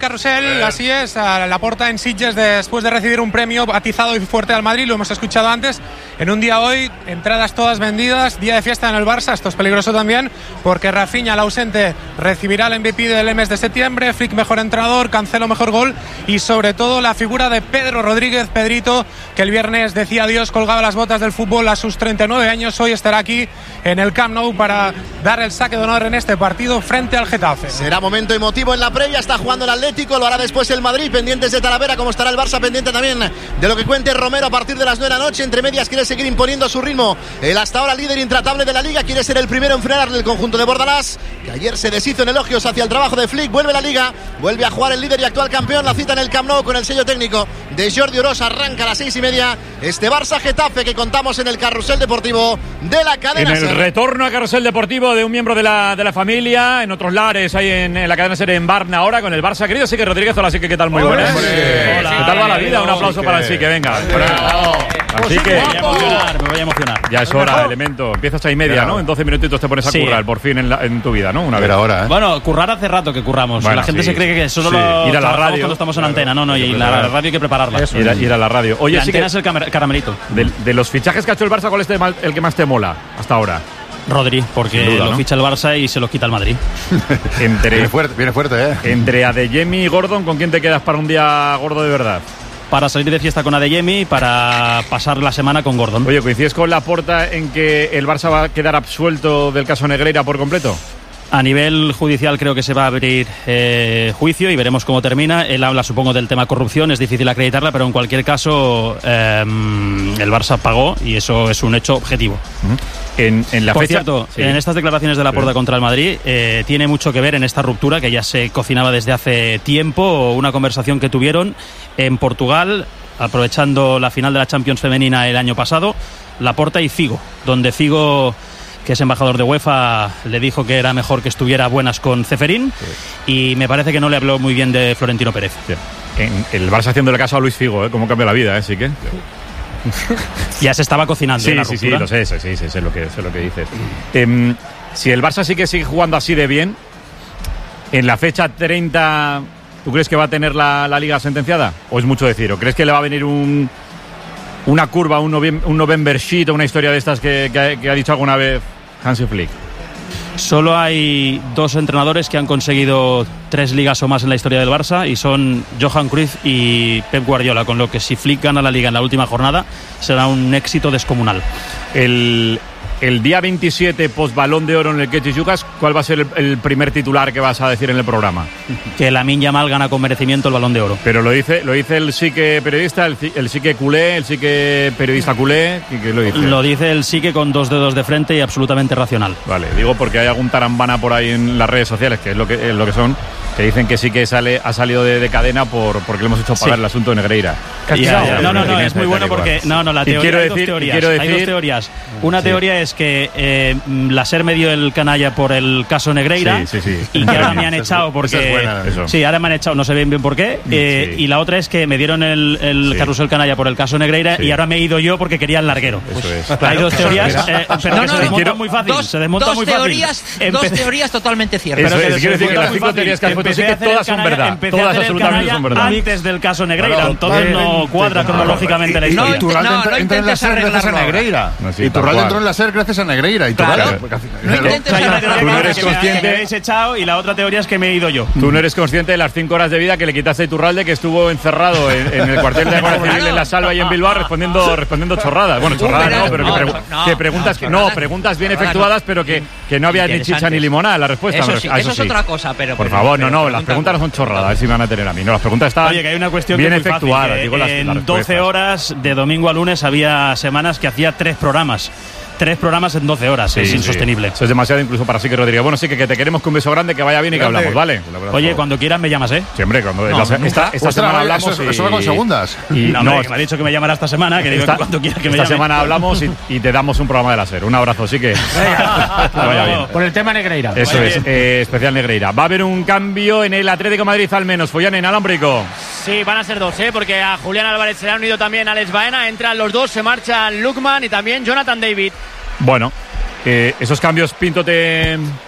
carrusel, así es, a Laporta en Sitges después de recibir un premio atizado y fuerte al Madrid, lo hemos escuchado antes, en un día hoy, entradas todas vendidas, día de fiesta en el Barça, esto es peligroso también, porque Rafinha, el ausente, recibirá el MVP del mes de septiembre, Flick mejor entrenador, Cancelo mejor gol y sobre todo la figura de Pedro Rodríguez, Pedrito, que el viernes decía adiós, colgaba las botas del fútbol a sus 39 años, hoy estará aquí en el Camp Nou para dar el saque de honor en este partido frente al Getafe. Será momento emotivo en la previa, está jugando el Atlético, lo hará después el Madrid, pendientes de Talavera, como estará el Barça, pendiente también de lo que cuente Romero a partir de las 9 de la noche. Entre medias quiere seguir imponiendo su ritmo, el hasta ahora líder intratable de la Liga, quiere ser el primero en frenarle el conjunto de Bordalás, que ayer se deshizo en elogios hacia el trabajo de Flick. Vuelve la Liga, vuelve a jugar el líder y actual campeón, la cita en el Camp Nou con el sello técnico de Jordi Orosa, arranca a las 6:30 este Barça Getafe que contamos en el carrusel deportivo de la cadena en el SER. Retorno a carrusel deportivo de un miembro de la familia, en otros lares, ahí en la cadena SER en Barna ahora con el Barça. Querido Sique Rodríguez, hola Sique, ¿qué tal? Muy buenas. Hola. ¿Qué tal va la vida? Un aplauso para el Sique, venga. Así que me voy a emocionar. ya es hora, Elemento. Empiezas a y media, ¿no? En 12 minutitos te pones a currar, por fin en tu vida, ¿no? Una vez ahora, Bueno, currar hace rato que curramos. Bueno, la gente se cree que solo ir a la radio cuando estamos en antena. No, y la radio hay que prepararla. Ir a la radio. Oye, la sí antena es el caramelito. De los fichajes que ha hecho el Barça, ¿cuál es el que más te mola hasta ahora? Rodri, porque Sin duda, lo ¿no? ficha el Barça y se lo quita el Madrid. Viene fuerte, ¿eh? Entre Adeyemi y Gordon, ¿con quién te quedas para un día gordo de verdad? Para salir de fiesta con Adeyemi y para pasar la semana con Gordon. Oye, ¿coincides con Laporta en que el Barça va a quedar absuelto del caso Negreira por completo? A nivel judicial creo que se va a abrir juicio y veremos cómo termina. Él habla, supongo, del tema corrupción, es difícil acreditarla, pero en cualquier caso el Barça pagó y eso es un hecho objetivo. En la Por fecha, cierto, sí. en estas declaraciones de Laporta contra el Madrid tiene mucho que ver en esta ruptura que ya se cocinaba desde hace tiempo, una conversación que tuvieron en Portugal, aprovechando la final de la Champions femenina el año pasado, Laporta y Figo, donde Figo, que es embajador de UEFA, le dijo que era mejor que estuviera a buenas con Ceferín, y me parece que no le habló muy bien de Florentino Pérez. Sí. El Barça haciéndole caso a Luis Figo, cómo cambia la vida, sí que... Ya se estaba cocinando la ruptura. Sí, lo sé, sé lo que dices. Si el Barça sí que sigue jugando así de bien, en la fecha 30, ¿tú crees que va a tener la Liga sentenciada? ¿O es mucho decir? ¿O crees que le va a venir una curva, un November Sheet o una historia de estas que ha dicho alguna vez Hansi Flick? Solo hay dos entrenadores que han conseguido 3 ligas o más en la historia del Barça y son Johan Cruyff y Pep Guardiola, con lo que si Flick gana la Liga en la última jornada será un éxito descomunal. El día 27 post Balón de Oro en el Ketty Yucas, ¿cuál va a ser el primer titular que vas a decir en el programa? Que Lamine Yamal gana con merecimiento el Balón de Oro. Pero lo dice el psique periodista, el psique culé, el psique periodista culé, ¿qué lo dice? Lo dice el psique con 2 dedos de frente y absolutamente racional. Vale, digo porque hay algún tarambana por ahí en las redes sociales, que es lo que son, que dicen que sí que ha salido de cadena porque le hemos hecho pagar el asunto de Negreira. No, es muy bueno porque la teoría hay dos teorías. Una teoría es que la SER me dio el canalla por el caso Negreira y que ahora me han echado porque ahora me han echado, no sé bien por qué, y la otra es que me dieron el carrusel canalla por el caso Negreira y ahora me he ido yo porque quería el larguero. Hay dos teorías, pero se desmontan muy fácil. Dos teorías totalmente ciertas. Quiero decir que las 5 teorías que has puesto sí que todas son verdad. Todas absolutamente son verdad. Antes del caso Negreira, entonces no cuadra cronológicamente la historia. Iturralde entró en la SER gracias a Negreira. Iturralde entró en la SER gracias a Negreira. No intentes tú no eres consciente. Me habéis echado y la otra teoría es que me he ido yo. Tú no eres consciente de las 5 horas de vida que le quitaste a Iturralde, que estuvo encerrado en el cuartel de Guardia Civil en La Salva y en Bilbao respondiendo chorradas. Bueno, chorradas no, pero preguntas bien efectuadas, pero que no había ni chicha ni limonada en la respuesta. Eso es otra cosa, pero... Por favor, las preguntas no son chorradas, a ver si me van a tener a mí. No, las preguntas están que hay una cuestión bien que es muy efectuadas. Fácil, digo, en 12 horas, de domingo a lunes, había semanas que hacía 3 programas. 3 programas en 12 horas, es insostenible. Eso es demasiado incluso para Sique Rodríguez. Bueno, sí que te queremos, que un beso grande, que vaya bien y que hablamos, ¿vale? Oye, cuando quieras me llamas, ¿eh? Siempre, cuando esta semana hablamos. Eso va con segundas. No, me ha dicho que me llamara esta semana, que digo que cuando quieras que me llame. Esta semana hablamos y te damos un programa de la SER. Un abrazo, sí que vaya bien. Por el tema Negreira. Eso es, especial Negreira. Va a haber un cambio en el Atlético de Madrid al menos. Follán en Alámbrico. Sí, van a ser 2, porque a Julián Álvarez se le han unido también Alex Baena. Entran los 2, se marchan Lukman y también Jonathan David. Bueno, esos cambios, Pinto, ¿te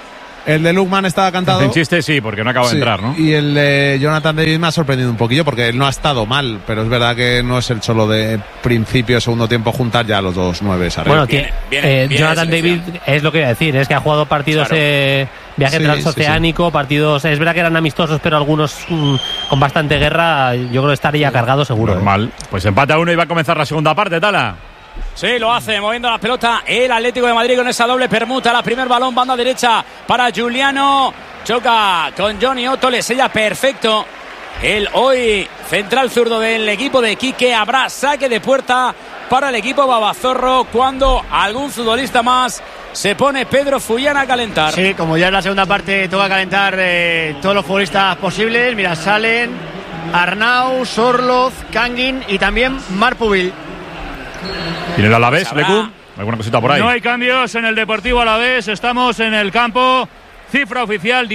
El de Lukman estaba cantado. En chiste sí, porque no acaba de entrar, ¿no? Y el de Jonathan David me ha sorprendido un poquillo porque él no ha estado mal, pero es verdad que no es el solo de principio, segundo tiempo juntar ya los 2 9 arriba. Bueno, Jonathan David es lo que iba a decir, es que ha jugado partidos viaje transoceánico, partidos, es verdad que eran amistosos, pero algunos con bastante guerra, yo creo que estaría cargado seguro. Normal. Pues empate a 1 y va a comenzar la segunda parte, Tala. Sí, lo hace, moviendo la pelota el Atlético de Madrid con esa doble permuta. La primer balón, banda derecha para Giuliano. Choca con Johnny Otto, le sella perfecto. El hoy central zurdo del equipo de Quique. Habrá saque de puerta para el equipo babazorro cuando algún futbolista más se pone Pedro Fullán a calentar. Sí, como ya en la segunda parte toca calentar todos los futbolistas posibles. Mira, salen Arnau, Sorloz, Kangin y también Marpubil. ¿Tiene el Alavés, Lecu? ¿Alguna cosita por ahí? No hay cambios en el Deportivo Alavés. Estamos en el campo. Cifra oficial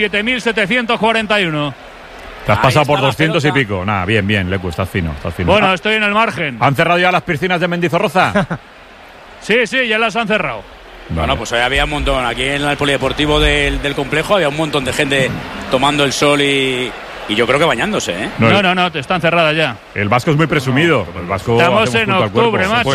17.741. Te has pasado por 200 y pico. Nada, bien, Lecu, estás fino. Bueno, estoy en el margen. ¿Han cerrado ya las piscinas de Mendizorroza? Sí, ya las han cerrado. Vale. Bueno, pues hoy había un montón. Aquí en el polideportivo del complejo había un montón de gente tomando el sol y yo creo que bañándose, ¿eh? No, están cerradas ya. El vasco es muy presumido. El vasco estamos en octubre, macho.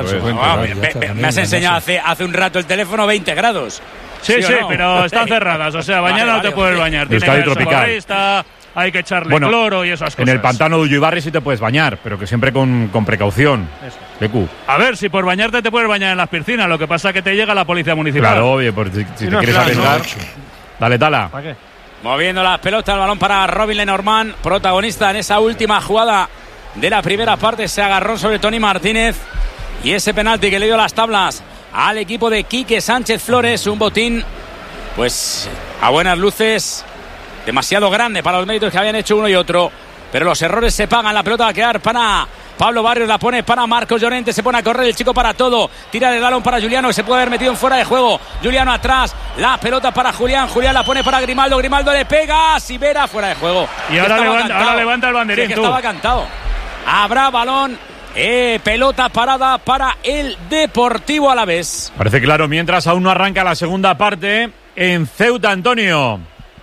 Me has enseñado hace un rato el teléfono 20 grados. Sí, no? Pero están cerradas. O sea, mañana no te puedes bañar. Tiene que tropical. Hay que echarle cloro y esas cosas. En el pantano de Ullibarri sí te puedes bañar, pero que siempre con precaución. Lecu. A ver, si por bañarte te puedes bañar en las piscinas, lo que pasa es que te llega la policía municipal. Claro, obvio, si te quieres arriesgar. Dale, Tala. ¿Para qué? Moviendo las pelotas, el balón para Robin Lenormand, protagonista en esa última jugada de la primera parte. Se agarró sobre Tony Martínez y ese penalti que le dio las tablas al equipo de Quique Sánchez Flores. Un botín, pues a buenas luces, demasiado grande para los méritos que habían hecho uno y otro. Pero los errores se pagan. La pelota va a quedar para Pablo Barrios, la pone para Marcos Llorente, se pone a correr el chico para todo, tira el balón para Giuliano, que se puede haber metido en fuera de juego. Giuliano atrás, la pelota para Julián la pone para Grimaldo le pega, Sivera fuera de juego. Y ahora levanta el banderín. Sí, que estaba cantado. Habrá balón, pelota parada para el Deportivo Alavés. Parece claro, mientras aún no arranca la segunda parte en Ceuta, Antonio.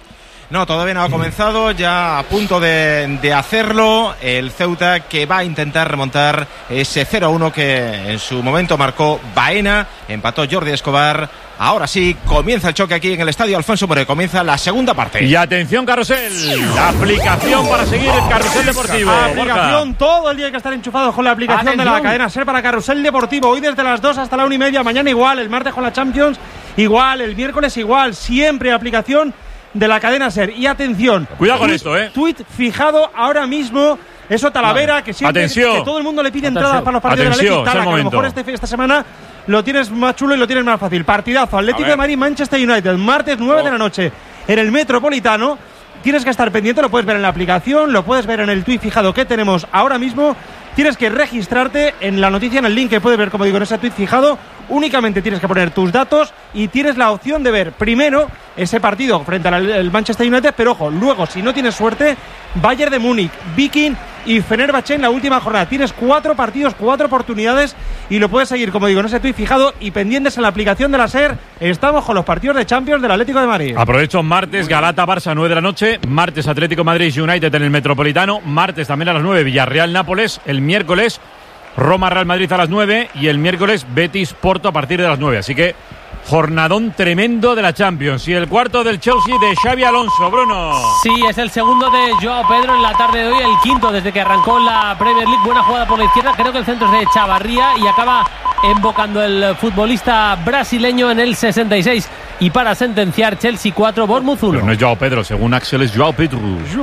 No, todavía no ha comenzado, ya a punto de hacerlo. El Ceuta que va a intentar remontar ese 0-1 que en su momento marcó Baena, empató Jordi Escobar. Ahora sí, comienza el choque aquí en el estadio Alfonso Moré, comienza la segunda parte. Y atención, Carrusel, la aplicación para seguir el Carrusel Deportivo. Aplicación, todo el día hay que estar enchufados con la aplicación de la cadena SER para Carrusel Deportivo. Hoy desde las 2 hasta la 1:30, mañana igual, el martes con la Champions igual, el miércoles igual, siempre aplicación de la cadena SER. Y atención, cuidado con esto, Tweet fijado ahora mismo. Eso Talavera, que siempre que todo el mundo le pide entradas para los partidos del Atlético. Tala, que a lo mejor esta semana lo tienes más chulo y lo tienes más fácil. Partidazo, Atlético de Madrid, Manchester United, martes 9 de la noche en el Metropolitano. Tienes que estar pendiente, lo puedes ver en la aplicación, lo puedes ver en el tweet fijado que tenemos ahora mismo. Tienes que registrarte en la noticia, en el link que puedes ver, como digo, en ese tweet fijado. Únicamente tienes que poner tus datos y tienes la opción de ver primero ese partido frente al Manchester United, pero ojo, luego, si no tienes suerte, Bayern de Múnich, Viking y Fenerbahce en la última jornada. Tienes 4 partidos, 4 oportunidades y lo puedes seguir, como digo, en ese tweet fijado y pendientes en la aplicación de la SER. Estamos con los partidos de Champions del Atlético de Madrid. Aprovecho martes, Galata-Barça, 9 de la noche. Martes, Atlético Madrid United en el Metropolitano. Martes también a las 9, Villarreal-Nápoles. El miércoles, Roma-Real Madrid a las 9 y el miércoles, Betis-Porto a partir de las 9. Así que jornadón tremendo de la Champions. Y el cuarto del Chelsea de Xabi Alonso, Bruno. Sí, es el segundo de Joao Pedro en la tarde de hoy, el quinto desde que arrancó la Premier League. Buena jugada por la izquierda, creo que el centro es de Chavarría y acaba embocando el futbolista brasileño en el 66. Y para sentenciar, Chelsea 4, Bournemouth 1. Pero no es Joao Pedro, según Axel es Joao Pedro.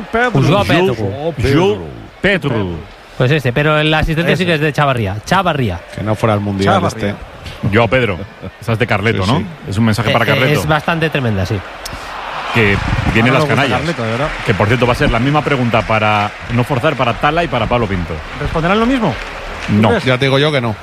Joao Pedro. Pues pero la asistencia sí que es de Chavarría. Que no fuera el mundial Chavarría. Joao Pedro. Esa es de Carleto, ¿no? Sí. Es un mensaje para Carleto. Es bastante tremenda, sí. Que viene las canallas. Carleto, que por cierto va a ser la misma pregunta para no forzar para Tala y para Pablo Pinto. ¿Responderán lo mismo? No. Ya te digo yo que no.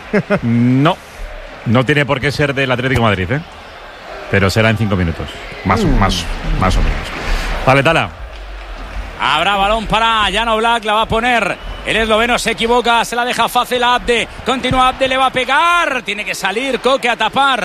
No tiene por qué ser del Atlético de Madrid, pero será en 5 minutos. Más o menos. Vale, Tala. Habrá balón para Jan Oblak, la va a poner el esloveno, se equivoca, se la deja fácil a Abde, continúa Abde, le va a pegar, tiene que salir Coque a tapar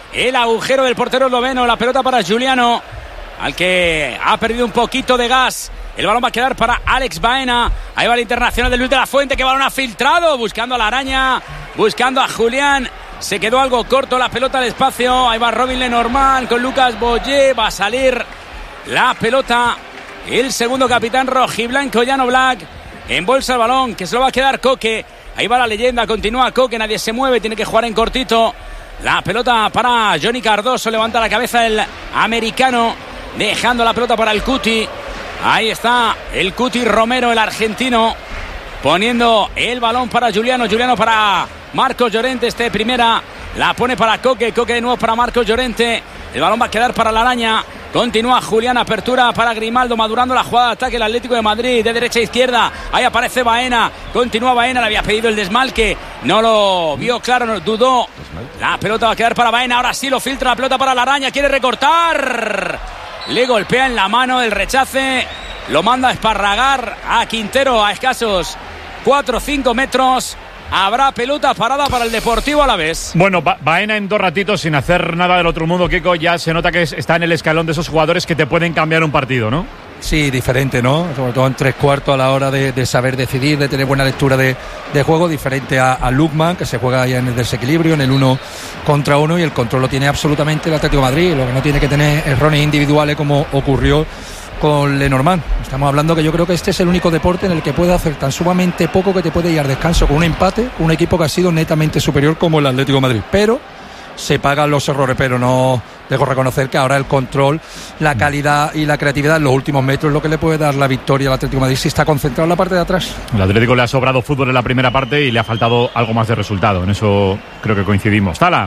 el agujero del portero esloveno. La pelota para Giuliano, al que ha perdido un poquito de gas. El balón va a quedar para Alex Baena. Ahí va el internacional de Luis de la Fuente. Que balón ha filtrado, buscando a la araña, buscando a Julián. Se quedó algo corto la pelota al espacio. Ahí va Robin Lenormand con Lucas Boyer. Va a salir la pelota. El segundo capitán rojiblanco, Jan Oblak. Embolsa el balón, que se lo va a quedar Koke. Ahí va la leyenda, continúa Koke. Nadie se mueve, tiene que jugar en cortito. La pelota para Johnny Cardoso. Levanta la cabeza el americano, dejando la pelota para el Cuti. Ahí está el Cuti Romero, el argentino, poniendo el balón para Giuliano. Giuliano para Marcos Llorente. Primera la pone para Koke. Koke de nuevo para Marcos Llorente. El balón va a quedar para la araña. Continúa Julián, apertura para Grimaldo, madurando la jugada de ataque el Atlético de Madrid, de derecha a izquierda. Ahí aparece Baena, continúa Baena, le había pedido el desmalque, no lo vio claro, no dudó. La pelota va a quedar para Baena, ahora sí lo filtra la pelota para la araña, quiere recortar. Le golpea en la mano el rechace, lo manda a esparragar a Quintero a escasos 4 o 5 metros. Habrá pelota parada para el Deportivo Alavés. Bueno, Baena en 2 ratitos sin hacer nada del otro mundo, Kiko, ya se nota que está en el escalón de esos jugadores que te pueden cambiar un partido, ¿no? Sí, diferente, ¿no? Sobre todo en 3/4 a la hora de saber decidir, de tener buena lectura de juego, diferente a Lukman, que se juega ya en el desequilibrio, en el 1 contra 1, y el control lo tiene absolutamente el Atlético de Madrid. Lo que no tiene que tener errores individuales como ocurrió con Lenormand. Estamos hablando que yo creo que este es el único deporte en el que puede hacer tan sumamente poco que te puede ir al descanso con un empate, con un equipo que ha sido netamente superior como el Atlético de Madrid. Pero se pagan los errores, pero no dejo reconocer que ahora el control, la calidad y la creatividad en los últimos metros es lo que le puede dar la victoria al Atlético de Madrid si está concentrado en la parte de atrás. El Atlético le ha sobrado fútbol en la primera parte y le ha faltado algo más de resultado. En eso creo que coincidimos. Tala.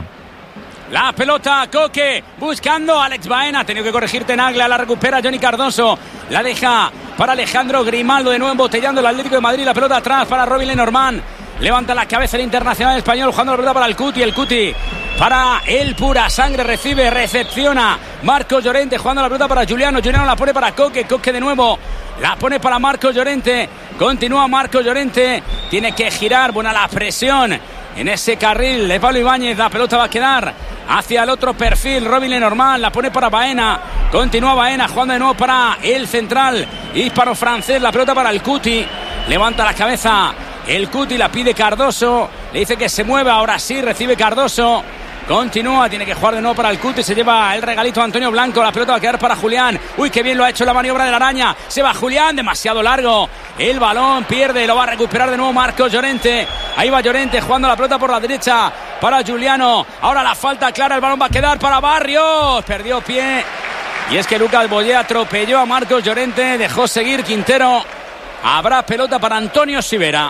La pelota, Koke, buscando a Alex Baena. Ha tenido que corregir Tenaglia, la recupera Johnny Cardoso. La deja para Alejandro Grimaldo, de nuevo embotellando el Atlético de Madrid. La pelota atrás para Robin Lenormand. Levanta la cabeza el internacional español, jugando la pelota para el Cuti. El Cuti para el Pura Sangre, recibe, recepciona Marcos Llorente, jugando la pelota para Giuliano. Giuliano la pone para Koke. Koke de nuevo la pone para Marcos Llorente. Continúa Marcos Llorente, tiene que girar, buena la presión en ese carril de Pablo Ibáñez. La pelota va a quedar hacia el otro perfil. Robin Lenormand la pone para Baena. Continúa Baena jugando de nuevo para el central hispano-francés. La pelota para el Cuti. Levanta la cabeza el Cuti, la pide Cardoso. Le dice que se mueva. Ahora sí recibe Cardoso. Continúa, tiene que jugar de nuevo para el Cuti. Se lleva el regalito a Antonio Blanco. La pelota va a quedar para Julián. Uy, qué bien lo ha hecho la maniobra de la araña. Se va Julián, demasiado largo. El balón pierde, lo va a recuperar de nuevo Marcos Llorente. Ahí va Llorente jugando la pelota por la derecha para Giuliano. Ahora la falta clara, el balón va a quedar para Barrios. Perdió pie. Y es que Lucas Boyer atropelló a Marcos Llorente. Dejó seguir Quintero. Habrá pelota para Antonio Sivera.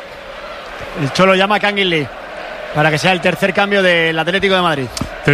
El Cholo llama a Canguilí para que sea el tercer cambio del Atlético de Madrid.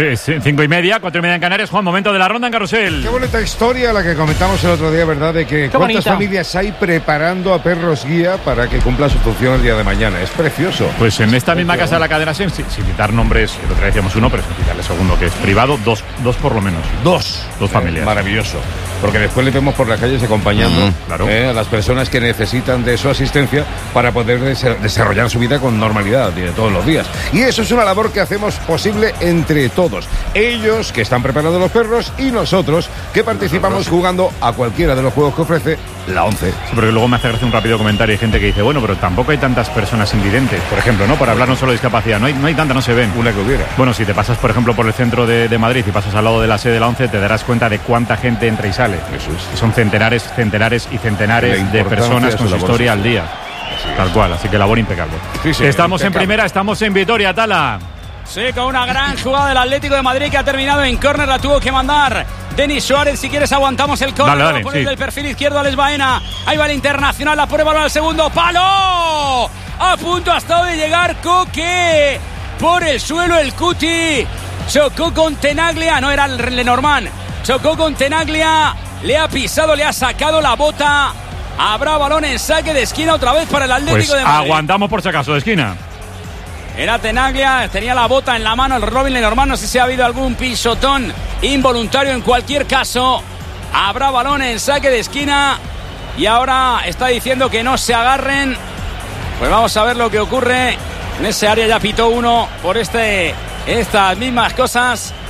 5:30, 4:30 en Canarias. Juan, momento de la ronda en Carrusel. Qué bonita historia la que comentamos el otro día, ¿verdad? De que cuántas familias hay preparando a perros guía para que cumpla su función el día de mañana. Es precioso. Pues en esta misma casa de la cadena, sin citar nombres, el otro día decíamos uno, pero sin citarle segundo, que es privado, dos por lo menos. Dos familias. Maravilloso. Porque después le vemos por las calles acompañando claro. A las personas que necesitan de su asistencia para poder desarrollar su vida con normalidad todos los días. Y eso es una labor que hacemos posible entre todos. Ellos que están preparando los perros y nosotros que participamos jugando a cualquiera de los juegos que ofrece la 11. Sí, porque luego me hace gracia un rápido comentario. Hay gente que dice, bueno, pero tampoco hay tantas personas invidentes, por ejemplo, ¿no? Para hablar no solo de discapacidad. No hay tanta, no se ven. Una que hubiera. Bueno, si te pasas, por ejemplo, por el centro de Madrid y pasas al lado de la sede de la 11, te darás cuenta de cuánta gente entra y sale. Eso es. Son centenares y centenares de personas con su historia al día. Tal cual, así que labor impecable. Sí, estamos en primera, estamos en Vitoria, Tala. Sí, con una gran jugada del Atlético de Madrid que ha terminado en córner, la tuvo que mandar Denis Suárez. Si quieres aguantamos el córner, dale, poner del perfil izquierdo Alex Baena. Ahí va el internacional, la pone balón al segundo palo. A punto ha estado de llegar Koke. Por el suelo el Cuti. Chocó con Tenaglia, no era el Lenormand. Chocó con Tenaglia, le ha pisado, le ha sacado la bota. Habrá balón en saque de esquina otra vez para el Atlético de Madrid. Aguantamos por si acaso de esquina. Era Tenaglia, tenía la bota en la mano el Robin Lenormand. No sé si ha habido algún pisotón involuntario. En cualquier caso, habrá balón en saque de esquina. Y ahora está diciendo que no se agarren. Pues vamos a ver lo que ocurre. En ese área ya pitó uno por estas mismas cosas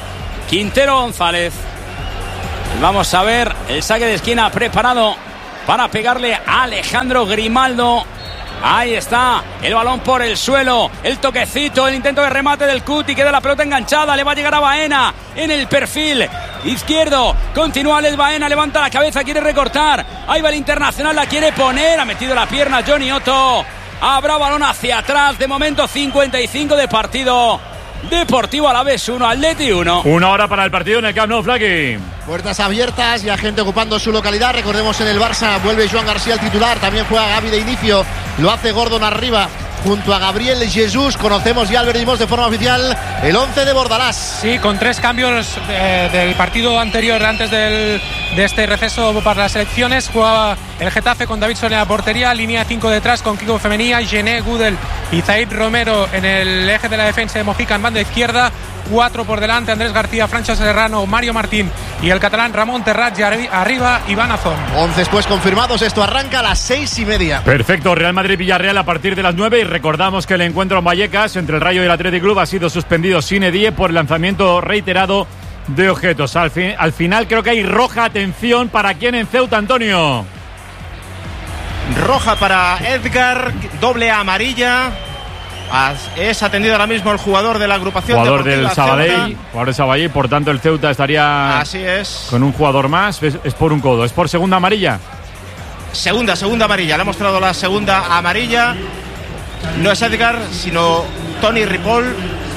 Quintero González. Vamos a ver el saque de esquina preparado para pegarle a Alejandro Grimaldo. Ahí está, el balón por el suelo, el toquecito, el intento de remate del Cuti, queda la pelota enganchada, le va a llegar a Baena en el perfil izquierdo, continúa Alex Baena, levanta la cabeza, quiere recortar, ahí va el Internacional, la quiere poner, ha metido la pierna Johnny Otto, habrá balón hacia atrás, de momento 55 de partido. Deportivo Alavés 1, Atleti 1. 1 hora para el partido en el Camp Nou, Flaky. Puertas abiertas, ya gente ocupando su localidad. Recordemos, en el Barça vuelve Joan García, el titular. También juega Gavi de inicio. Lo hace Gordon arriba junto a Gabriel Jesús. Conocemos ya, advertimos de forma oficial, el 11 de Bordalás. Sí, con 3 cambios del partido anterior, antes de este receso para las elecciones. Jugaba el Getafe con David Soler en la portería, línea 5 detrás con Kiko Femenía, Gené, Gudel y Zaid Romero en el eje de la defensa de Mojica en banda izquierda. 4 por delante, Andrés García, Francha Serrano, Mario Martín y el catalán Ramón Terrat, y arriba Iván Azón. 11 pues confirmados, esto arranca a las 6:30. Perfecto, Real Madrid-Villarreal a partir de las 9, y recordamos que el encuentro en Vallecas entre el Rayo y el Athletic Club ha sido suspendido sine die por el lanzamiento reiterado de objetos. Al final creo que hay roja, atención, ¿para quién en Ceuta, Antonio? Roja para Edgar, doble amarilla. Es atendido ahora mismo el jugador de la agrupación jugador del Sabadell, jugador de Sabadell, por tanto el Ceuta estaría así es, con un jugador más. Es por un codo, es por segunda amarilla. Segunda amarilla, le ha mostrado la segunda amarilla. No es Edgar, sino Tony Ripoll.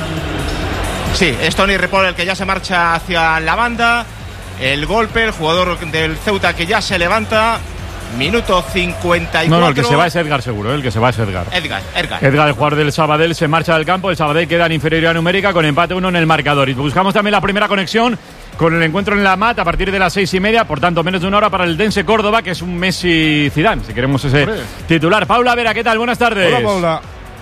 Sí, es Tony Ripoll el que ya se marcha hacia la banda. El golpe, el jugador del Ceuta que ya se levanta. Minuto 54. No, el que se va es Edgar, seguro. El que se va es Edgar. Edgar, el jugador del Sabadell, se marcha del campo. El Sabadell queda en inferioridad numérica con empate 1 en el marcador. Y buscamos también la primera conexión con el encuentro en la MAT a partir de las 6:30. Por tanto, menos de 1 hora para el Dense Córdoba, que es un Messi Zidane, si queremos ese titular. Paula Vera, ¿qué tal? Buenas tardes. Hola, Paula.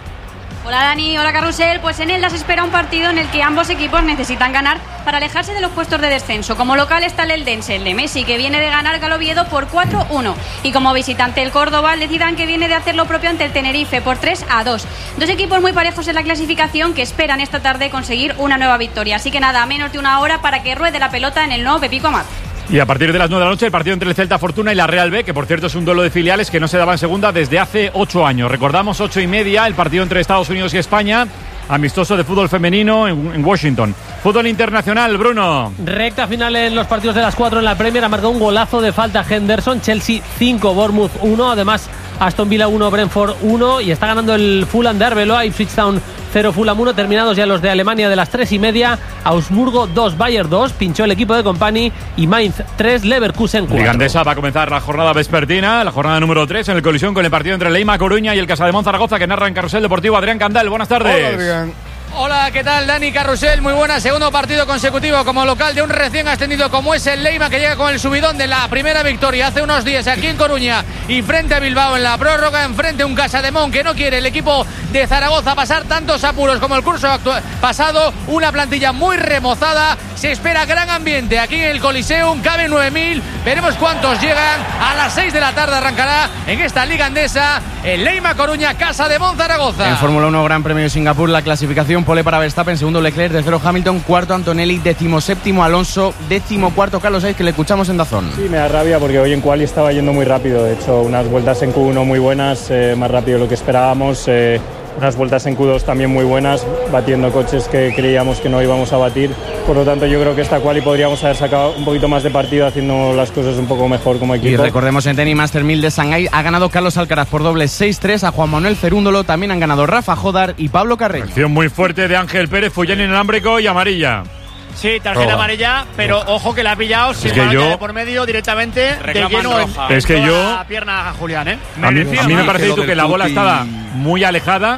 Hola Dani, hola Carrusel. Pues en Eldas espera un partido en el que ambos equipos necesitan ganar para alejarse de los puestos de descenso. Como local está el Eldense, el de Messi, que viene de ganar al Oviedo por 4-1. Y como visitante el Córdoba, el de Zidane, que viene de hacer lo propio ante el Tenerife por 3-2. Dos equipos muy parejos en la clasificación que esperan esta tarde conseguir una nueva victoria. Así que nada, menos de 1 hora para que ruede la pelota en el nuevo Pepico Amat. Y a partir de las 9 de la noche el partido entre el Celta Fortuna y la Real B, que por cierto es un duelo de filiales que no se daba en segunda desde hace 8 años. Recordamos, 8:30, el partido entre Estados Unidos y España, amistoso de fútbol femenino en Washington. Fútbol internacional, Bruno. Recta final en los partidos de las 4 en la Premier. Ha marcado un golazo de falta Henderson. Chelsea 5, Bournemouth 1. Además, Aston Villa 1, Brentford 1. Y está ganando el Fulham de Arbeloa. Ipswich Town 0, Fulham 1. Terminados ya los de Alemania de las 3:30. Augsburgo 2, Bayern 2. Pinchó el equipo de Company. Y Mainz 3, Leverkusen 4. Liga Andesa va a comenzar la jornada vespertina, la jornada número 3, en el colisión con el partido entre Leima Coruña y el Casademont Zaragoza, que narra en Carrusel Deportivo Adrián Candal. Buenas tardes. Hola, Adrián. Hola, ¿qué tal? Dani, Carrusel, muy buena. Segundo partido consecutivo como local de un recién ascendido como es el Leima, que llega con el subidón de la primera victoria hace unos días aquí en Coruña y frente a Bilbao en la prórroga. Enfrente un Casademont que no quiere el equipo de Zaragoza pasar tantos apuros como el curso pasado. Una plantilla muy remozada. Se espera gran ambiente aquí en el Coliseum. Cabe 9.000. Veremos cuántos llegan. A las 6 de la tarde arrancará en esta Liga Andesa el Leima Coruña, Casademont Zaragoza. En Fórmula 1 Gran Premio de Singapur, la clasificación: pole para Verstappen, segundo Leclerc, tercero Hamilton, cuarto Antonelli, 17º Alonso, 14º Carlos Sainz, que le escuchamos en DAZN. Sí, me da rabia porque hoy en quali estaba yendo muy rápido. De hecho, unas vueltas en Q1 muy buenas, más rápido de lo que esperábamos. Unas vueltas en Q2 también muy buenas, batiendo coches que creíamos que no íbamos a batir. Por lo tanto, yo creo que esta quali podríamos haber sacado un poquito más de partido haciendo las cosas un poco mejor como equipo. Y recordemos, en Tenis Master 1000 de Shanghái ha ganado Carlos Alcaraz por doble 6-3 a Juan Manuel Cerúndolo. También han ganado Rafa Jodar y Pablo Carreño. Acción muy fuerte de Ángel Pérez, Fullán inalámbrico y amarilla. Sí, tarjeta amarilla, pero ojo que la ha pillado sin de por medio directamente de lleno es que yo la pierna a Julián, ¿eh? A mí me parece que la bola estaba muy alejada.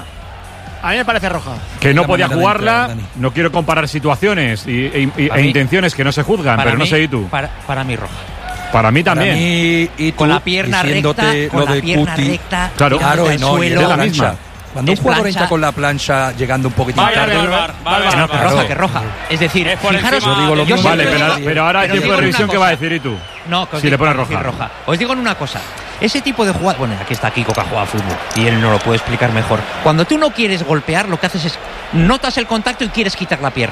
A mí me parece roja. Que no podía jugarla. No quiero comparar situaciones e intenciones que no se juzgan, pero no sé, ¿y tú? Para mí roja. Para mí también. Y con la pierna recta, claro, y no, suelo, es la misma. Cuando un jugador entra con la plancha llegando un poquitín tarde, que roja. Es decir, fijaros, pero ahora hay tiempo de revisión que va a decir, ¿y tú? No, si le pones roja. Os digo en una cosa. Ese tipo de jugada, bueno, aquí está Kiko, que ha jugado fútbol y él no lo puede explicar mejor. Cuando tú no quieres golpear, lo que haces es notas el contacto y quieres quitar la pierna.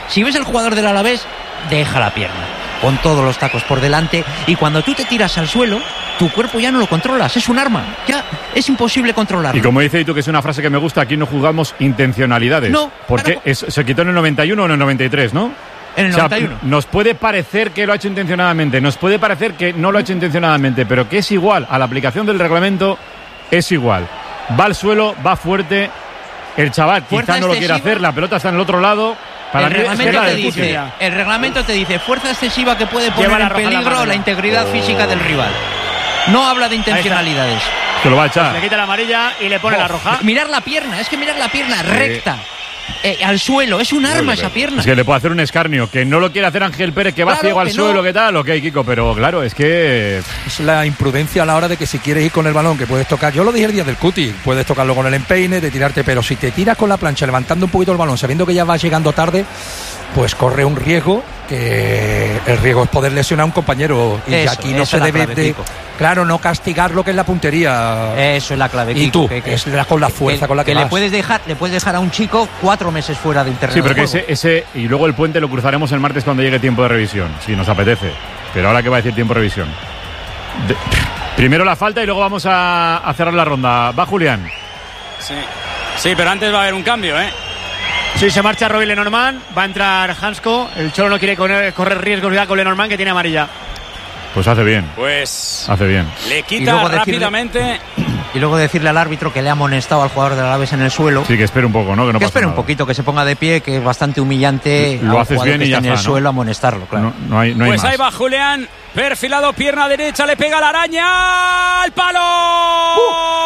Si ves el jugador del Alavés, deja la pierna, con todos los tacos por delante, y cuando tú te tiras al suelo, tu cuerpo ya no lo controlas, es un arma, ya es imposible controlarlo. Y como dice tú, que es una frase que me gusta, aquí no jugamos intencionalidades. No. Porque se quitó en el 91 o en el 93, ¿no? En el 91. Nos puede parecer que lo ha hecho intencionadamente, nos puede parecer que no lo ha hecho intencionadamente, pero que es igual, a la aplicación del reglamento es igual. Va al suelo, va fuerte, el chaval quizá no lo quiere hacer, la pelota está en el otro lado. El reglamento te dice fuerza excesiva que puede poner en peligro la integridad física del rival. No habla de intencionalidades. Que lo va a echar. Le quita la amarilla y le pone la roja. Mirar la pierna recta. Al suelo, es un arma esa pierna. Es que le puede hacer un escarnio, que no lo quiere hacer Ángel Pérez, que va ciego al suelo, ¿qué tal? Ok, Kiko, pero claro, es que... Es la imprudencia a la hora de que si quieres ir con el balón, que puedes tocar, yo lo dije el día del cuti, puedes tocarlo con el empeine, de tirarte, pero si te tiras con la plancha levantando un poquito el balón, sabiendo que ya vas llegando tarde, pues corre un riesgo, que el riesgo es poder lesionar a un compañero, y aquí no se debe de... Claro, no castigar lo que es la puntería. Eso es la clave. Y tú, es con la fuerza con la que le puedes dejar a un chico 4 meses fuera del terreno. Sí, pero de que ese y luego el puente lo cruzaremos el martes cuando llegue tiempo de revisión, si nos apetece. Pero ahora que va a decir tiempo de revisión. Primero la falta y luego vamos a cerrar la ronda. Va Julián. Sí, pero antes va a haber un cambio, ¿eh? Sí, se marcha Robin Lenormand, va a entrar Hansko. El Cholo no quiere correr riesgos ya con Lenormand, que tiene amarilla. Pues hace bien. Hace bien. Le quita rápidamente. Y luego decirle al árbitro que le ha amonestado al jugador del Alavés en el suelo. Sí, que espere un poco, ¿no? Que espere un poquito, que se ponga de pie, que es bastante humillante. Lo haces bien y ya está, en el suelo amonestarlo, claro. No hay pues más. Ahí va Julián, perfilado, pierna derecha, le pega la araña. ¡Al palo!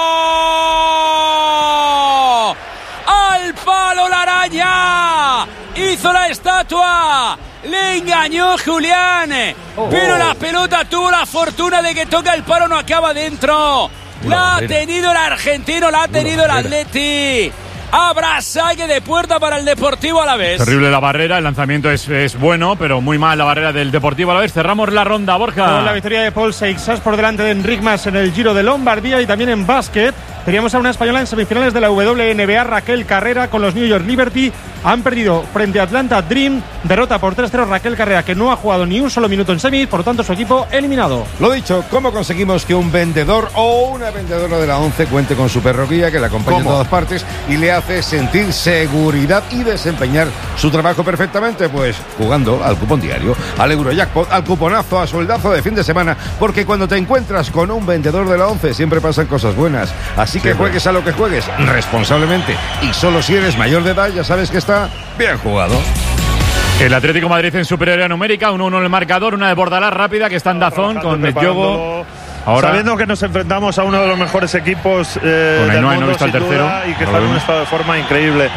¡Al palo la araña! Hizo la estatua. Le engañó Julián, pero la pelota tuvo la fortuna de que toca el palo, no acaba dentro. La ha tenido el argentino, la ha tenido el Atleti. Habrá saque de puerta para el Deportivo Alavés. Terrible la barrera, el lanzamiento es bueno, pero muy mal la barrera del Deportivo Alavés. Cerramos la ronda, Borja. Con la victoria de Paul Seixas por delante de Enric Mas en el Giro de Lombardía y también en básquet. Teníamos a una española en semifinales de la WNBA, Raquel Carrera, con los New York Liberty. Han perdido frente a Atlanta Dream. Derrota por 3-0 Raquel Carrera, que no ha jugado ni un solo minuto en semis, por lo tanto su equipo eliminado. Lo dicho, ¿cómo conseguimos que un vendedor o una vendedora de la ONCE cuente con su perro guía, que la acompaña en todas partes y le hace sentir seguridad y desempeñar su trabajo perfectamente? Pues jugando al cupón diario, al Eurojackpot, al cuponazo, a sueldazo de fin de semana, porque cuando te encuentras con un vendedor de la ONCE siempre pasan cosas buenas. Así que juegues a lo que juegues responsablemente, y solo si eres mayor de edad, ya sabes que está bien jugado. El Atlético de Madrid en superioridad numérica, 1-1 en el marcador, una de Bordalás rápida que está en Dazón con Mediogo. Ahora, sabiendo que nos enfrentamos a uno de los mejores equipos del mundo, sin duda, y que está en un estado de forma increíble,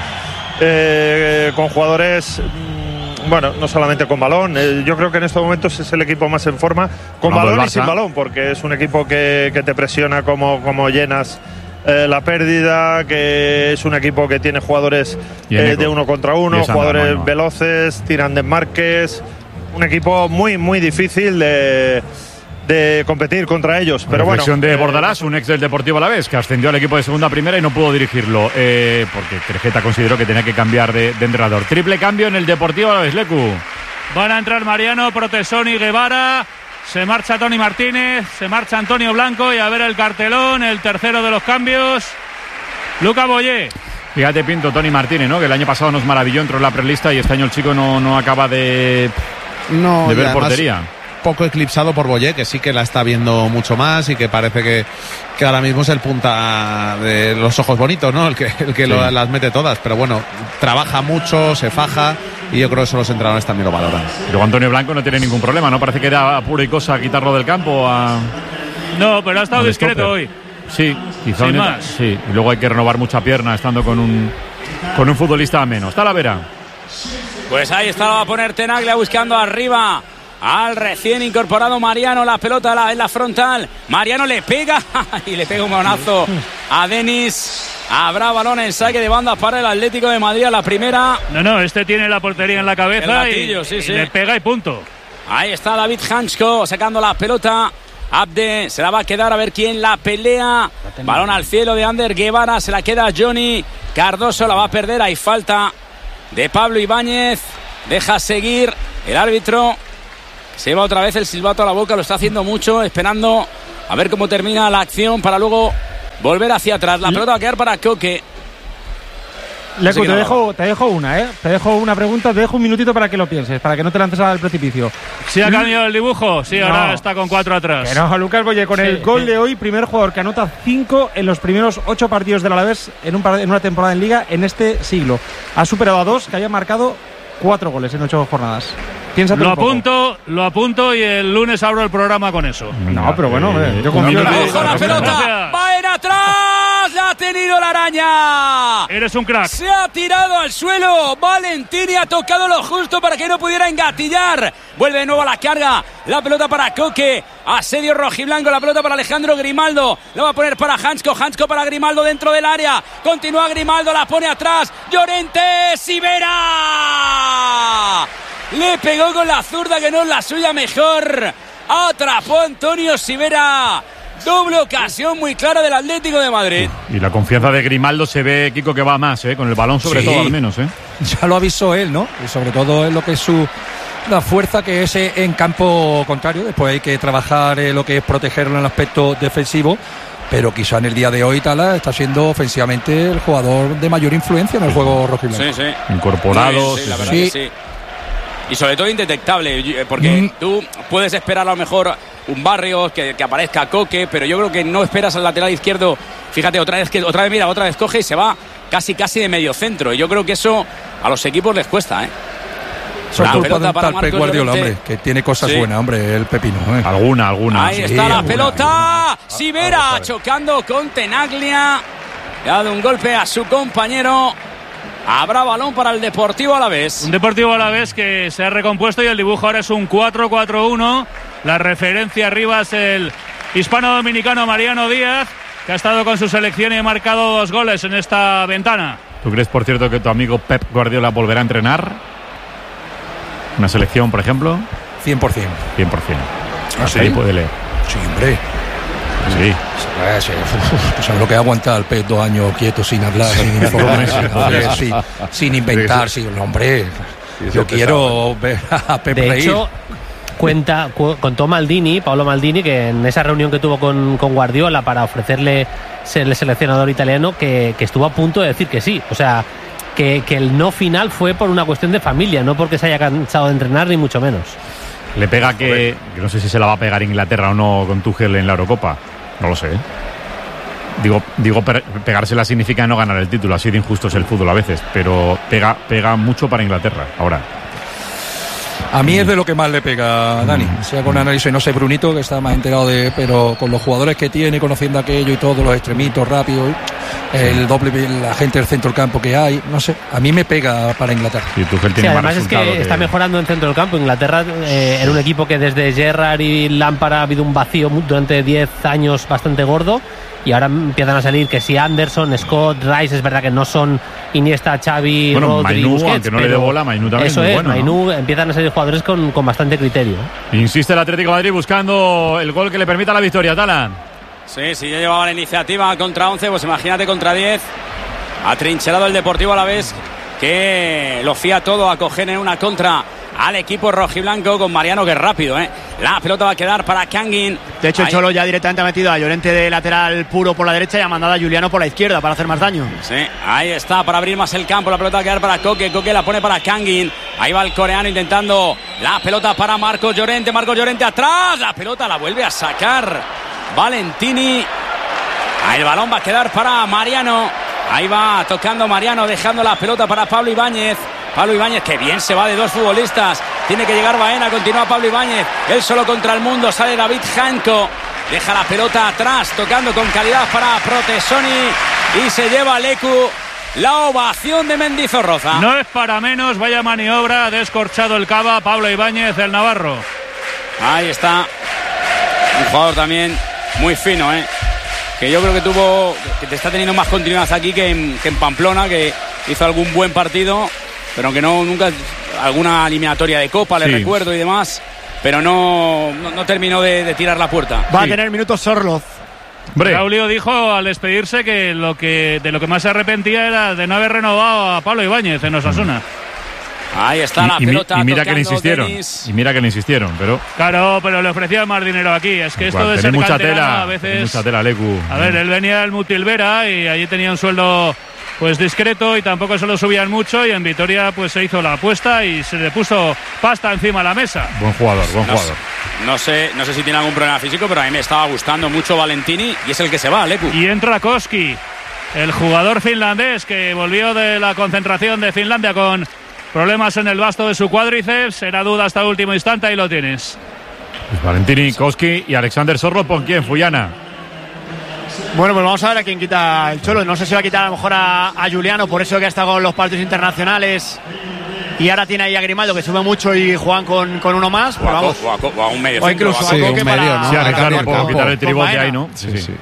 con jugadores, bueno, no solamente con balón, yo creo que en estos momentos es el equipo más en forma, con balón y sin balón, porque es un equipo que te presiona como llenas la pérdida, que es un equipo que tiene jugadores de 1 contra 1, jugadores veloces, tiran desmarques, un equipo muy muy difícil de competir contra ellos. Pero bueno, reflexión de Bordalás, un ex del Deportivo Alavés, que ascendió al equipo de segunda a primera y no pudo dirigirlo, porque Crejeta consideró que tenía que cambiar de entrenador. Triple cambio en el Deportivo Alavés, Lecu. Van a entrar Mariano, Protesoni, Guevara. Se marcha Tony Martínez, se marcha Antonio Blanco, y a ver el cartelón, el tercero de los cambios, Luca Boyé. Fíjate, Pinto, Tony Martínez, ¿no? Que el año pasado nos maravilló, entró en la prelista y este año el chico no acaba de ver portería. Poco eclipsado por Boyé, que sí que la está viendo mucho más y que parece que ahora mismo es el punta de los ojos bonitos, ¿no? El que sí, las mete todas, pero bueno, trabaja mucho, se faja, y yo creo que eso los entrenadores también lo valoran. Luego Antonio Blanco no tiene ningún problema, ¿no? Parece que era pura y cosa quitarlo del campo No, pero ha estado discreto hoy. Sí, quizá sin más. Sí, y luego hay que renovar mucha pierna estando con un futbolista a menos. Talavera. Pues ahí está, va a poner Tenaglia buscando arriba al recién incorporado Mariano, la pelota en la frontal. Mariano le pega y le pega un balonazo a Denis. Habrá balón en saque de banda para el Atlético de Madrid a la primera. No, este tiene la portería en la cabeza, gatillo, y le pega y punto. Ahí está David Hansko sacando la pelota. Abde se la va a quedar, a ver quién la pelea. Balón al cielo de Ander Guevara, se la queda Johnny Cardoso, la va a perder. Hay falta de Pablo Ibáñez. deja seguir el árbitro. Se lleva otra vez el silbato a la boca, lo está haciendo mucho, esperando a ver cómo termina la acción para luego volver hacia atrás. La pelota va a quedar para Koke. Lecu, te dejo una pregunta, te dejo un minutito para que lo pienses, para que no te lances al precipicio. ¿Sí ha cambiado el dibujo? Sí, ahora está con 4 atrás. Que no, Lucas Boye, con el gol de hoy, primer jugador que anota 5 en los primeros 8 partidos del Alavés en una temporada en Liga en este siglo. Ha superado a 2 que habían marcado 4 goles en 8 jornadas. Lo apunto y el lunes abro el programa con eso. No, pero bueno, yo confío en ¡ojo la pelota! ¡Va en atrás! ¡La ha tenido la araña! Eres un crack. Se ha tirado al suelo. Valentini ha tocado lo justo para que no pudiera engatillar. Vuelve de nuevo a la carga. La pelota para Koke. Asedio rojiblanco. La pelota para Alejandro Grimaldo. La va a poner para Hansko. Hansko para Grimaldo dentro del área. Continúa Grimaldo. La pone atrás. Llorente. Sivera. Le pegó con la zurda que no es la suya mejor. Atrapó Antonio Sivera. Doble ocasión muy clara del Atlético de Madrid. Y la confianza de Grimaldo se ve, Kiko, que va más, con el balón sobre todo al menos. Ya lo avisó él, ¿no? Y sobre todo en lo que es la fuerza que es en campo contrario. Después hay que trabajar lo que es protegerlo en el aspecto defensivo. Pero quizá en el día de hoy Tala está siendo ofensivamente el jugador de mayor influencia en el juego rojiblanco. Sí. Incorporado. Sí, la verdad que sí. Y sobre todo indetectable, porque tú puedes esperar a lo mejor un Barrios, que aparezca Koke, pero yo creo que no esperas al lateral izquierdo. Fíjate, otra vez coge y se va casi de medio centro. Y yo creo que eso a los equipos les cuesta, Sobre todo para Pep Guardiola, hombre, que tiene cosas buenas, hombre, el pepino. Alguna. Ahí está la pelota. Sivera chocando con Tenaglia. Le ha dado un golpe a su compañero. Habrá balón para el Deportivo Alavés. Un Deportivo Alavés que se ha recompuesto y el dibujo ahora es un 4-4-1. La referencia arriba es el hispano-dominicano Mariano Díaz, que ha estado con su selección y ha marcado 2 goles en esta ventana. ¿Tú crees, por cierto, que tu amigo Pep Guardiola volverá a entrenar? ¿Una selección, por ejemplo? 100%. 100%. ¿Sí? Ahí puede leer. Sí, hombre. Sí. ¿Sabes lo que aguanta el Pep 2 años quieto, sin hablar, sin informar, sin inventar? Hombre, yo quiero ver a Pep reír. De hecho, contó Paolo Maldini, que en esa reunión que tuvo con Guardiola para ofrecerle ser el seleccionador italiano, que estuvo a punto de decir que sí. O sea, que el no final fue por una cuestión de familia, no porque se haya cansado de entrenar, ni mucho menos. Le pega que no sé si se la va a pegar Inglaterra o no con Tuchel en la Eurocopa. No lo sé. Digo, pegársela significa no ganar el título. Así de injusto es el fútbol a veces. Pero pega mucho para Inglaterra. Ahora. A mí es de lo que más le pega a Dani. Sea con análisis, no sé, Brunito, que está más enterado pero con los jugadores que tiene, conociendo aquello y todo, los extremitos rápidos, el doble, la gente del centro del campo que hay, no sé, a mí me pega para Inglaterra. Sí, además es que está mejorando en centro del campo. Inglaterra era un equipo que desde Gerrard y Lampard ha habido un vacío durante 10 años bastante gordo. Y ahora empiezan a salir que si Anderson, Scott, Rice, es verdad que no son Iniesta, Xavi, Rodri, Mainu, Busquets, aunque no le dé bola, Mainu también eso es muy bueno, Mainu, empiezan a ser jugadores con bastante criterio. Insiste el Atlético de Madrid buscando el gol que le permita la victoria, Talan. Sí, ya llevaba la iniciativa contra 11, pues imagínate contra 10. Atrincherado el Deportivo Alavés, que lo fía todo a coger en una contra al equipo rojiblanco con Mariano, que es rápido, La pelota va a quedar para Kangin. De hecho, el Cholo ya directamente ha metido a Llorente de lateral puro por la derecha y ha mandado a Juliano por la izquierda para hacer más daño. Sí, ahí está, para abrir más el campo. La pelota va a quedar para Koke. Koke la pone para Kangin. Ahí va el coreano intentando la pelota para Marcos Llorente. Marcos Llorente atrás. La pelota la vuelve a sacar Valentini. Ahí el balón va a quedar para Mariano. Ahí va tocando Mariano, dejando la pelota para Pablo Ibáñez. Pablo Ibáñez, que bien se va de 2 futbolistas. Tiene que llegar Baena, continúa Pablo Ibáñez. Él solo contra el mundo, sale David Hanko. Deja la pelota atrás, tocando con calidad para Protesoni. Y se lleva Lecu la ovación de Mendizorroza. No es para menos, vaya maniobra, ha descorchado el cava Pablo Ibáñez, el navarro. Ahí está. Un jugador también muy fino, que yo creo que te está teniendo más continuidad aquí que en Pamplona, que hizo algún buen partido, pero aunque nunca alguna eliminatoria de Copa, le recuerdo y demás, pero no terminó de tirar la puerta. Va a tener minutos Sorloz. Braulio dijo al despedirse que de lo que más se arrepentía era de no haber renovado a Pablo Ibáñez en Osasuna. Ahí está la pelota. Y mira que le insistieron. Pero claro, pero le ofrecían más dinero aquí. Es que esto de ser mucha canterano tela, a veces. Mucha tela, Lecu. A ver, él venía del Mutilvera y allí tenía un sueldo pues discreto y tampoco se lo subían mucho, y en Vitoria pues se hizo la apuesta y se le puso pasta encima de la mesa. Buen jugador. No sé si tiene algún problema físico, pero a mí me estaba gustando mucho Valentini y es el que se va, Lecu. Y entra Koski, el jugador finlandés que volvió de la concentración de Finlandia con problemas en el vasto de su cuádriceps. Era duda hasta el último instante, ahí lo tienes. Pues Valentini, Koski y Alexander Sorlo, ¿por quién? Fuyana. Bueno, pues vamos a ver a quién quita el Cholo. No sé si va a quitar a lo mejor a Juliano, por eso que ha estado con los partidos internacionales. Y ahora tiene ahí a Grimaldo, que sube mucho, y juegan con uno más. O a un medio. O incluso a Coque para... Sí, claro, un poco quitar el tribote ahí, ¿no? Sí.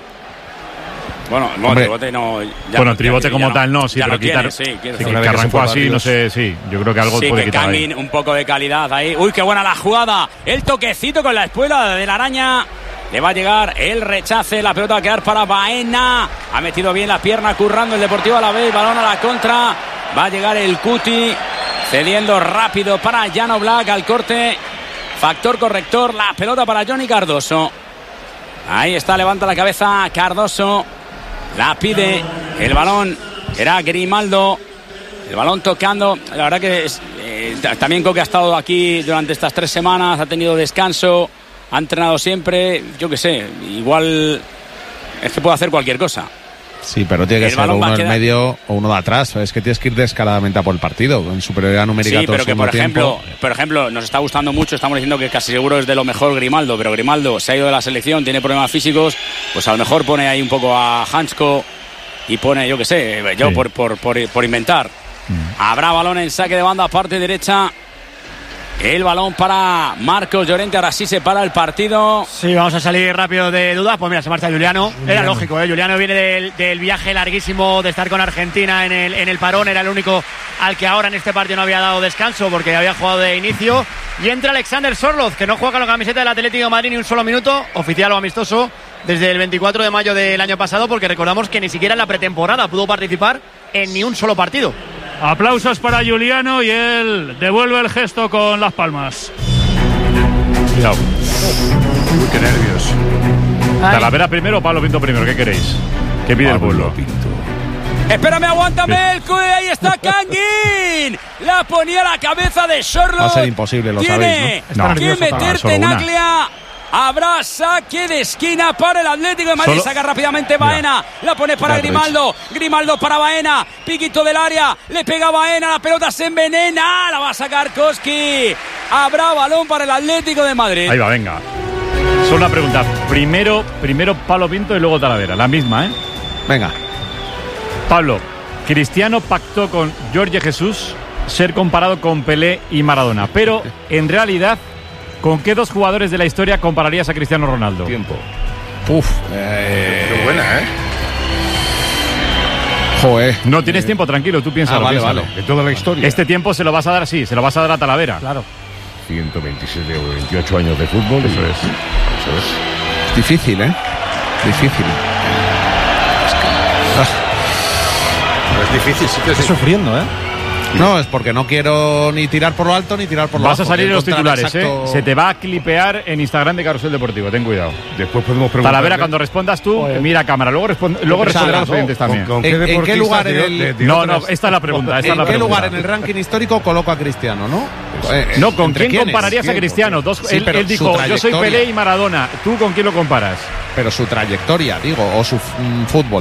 Bueno, Tribote no. Tribote como tal no, sí, pero quitar. Que arrancó así, no sé, sí. Yo creo que algo puede quitar. Kangin, un poco de calidad ahí. Uy, qué buena la jugada. El toquecito con la espuela de la araña. Le va a llegar el rechace. La pelota va a quedar para Baena. Ha metido bien la pierna, currando el Deportivo Alavés. Balón a la contra. Va a llegar el Cuti. Cediendo rápido para Jan Black al corte. Factor corrector. La pelota para Johnny Cardoso. Ahí está, levanta la cabeza Cardoso. La pide. El balón era Grimaldo. El balón tocando. La verdad que también Coque ha estado aquí durante estas 3 semanas. Ha tenido descanso. Ha entrenado siempre. Yo qué sé. Igual es que puede hacer cualquier cosa. Sí, pero tiene que ser uno en medio o uno de atrás. Es que tienes que ir descaradamente a por el partido, en superioridad numérica. Sí, pero que por ejemplo, nos está gustando mucho. Estamos diciendo que casi seguro es de lo mejor Grimaldo, pero Grimaldo se ha ido de la selección, tiene problemas físicos. Pues a lo mejor pone ahí un poco a Hansko y pone, yo qué sé, por inventar. Habrá balón en saque de banda, parte derecha. El balón para Marcos Llorente. Ahora sí se para el partido. Sí, vamos a salir rápido de dudas. Pues mira, se marcha Juliano. Era lógico, Juliano viene del viaje larguísimo de estar con Argentina en el parón. Era el único al que ahora en este partido no había dado descanso porque había jugado de inicio. Y entra Alexander Sorloz, que no juega con la camiseta del Atlético de Madrid ni un solo minuto, oficial o amistoso, desde el 24 de mayo del año pasado, porque recordamos que ni siquiera en la pretemporada pudo participar en ni un solo partido. Aplausos para Juliano y él devuelve el gesto con las palmas. Cuidado. Uy, qué nervios. ¿Talavera primero o Pablo Pinto primero? ¿Qué queréis? ¿Qué pide el pueblo? Espérame, aguántame el cuello. Ahí está Kangin. La ponía a la cabeza de Sorlo. Va a ser imposible, lo sabéis, ¿no? Tiene que meterte en Aglia. Habrá saque de esquina para el Atlético de Madrid. Saca rápidamente Baena. La pone para Grimaldo. Grimaldo para Baena. Piquito del área. Le pega Baena. La pelota se envenena. La va a sacar Koski. Habrá balón para el Atlético de Madrid. Ahí va, venga. Solo una pregunta. Primero Pablo Pinto y luego Talavera. La misma, ¿eh? Venga. Pablo, Cristiano pactó con Jorge Jesús ser comparado con Pelé y Maradona. Pero en realidad, ¿con qué 2 jugadores de la historia compararías a Cristiano Ronaldo? Tiempo. Qué buena, ¿eh? Joder. No tienes tiempo, tranquilo, tú piénsalo. Vale. De toda la historia. Este tiempo se lo vas a dar así, se lo vas a dar a Talavera. Claro. 127 o 28 años de fútbol. Eso es. Difícil, ¿eh? Difícil. Es difícil, sí que estoy sufriendo, ¿eh? No, es porque no quiero ni tirar por lo alto ni tirar por lo bajo. Vas a salir en los titulares, Se te va a clipear en Instagram de Carrusel Deportivo, ten cuidado. Después podemos preguntar. Talavera, cuando respondas tú, mira a cámara. Luego responderán los oyentes también. ¿En qué lugar No, esta es la pregunta. ¿En qué lugar en el ranking histórico coloco a Cristiano, no? No, ¿con quién compararías a Cristiano? Él dijo, yo soy Pelé y Maradona. ¿Tú con quién lo comparas? Pero su trayectoria, digo, o su fútbol.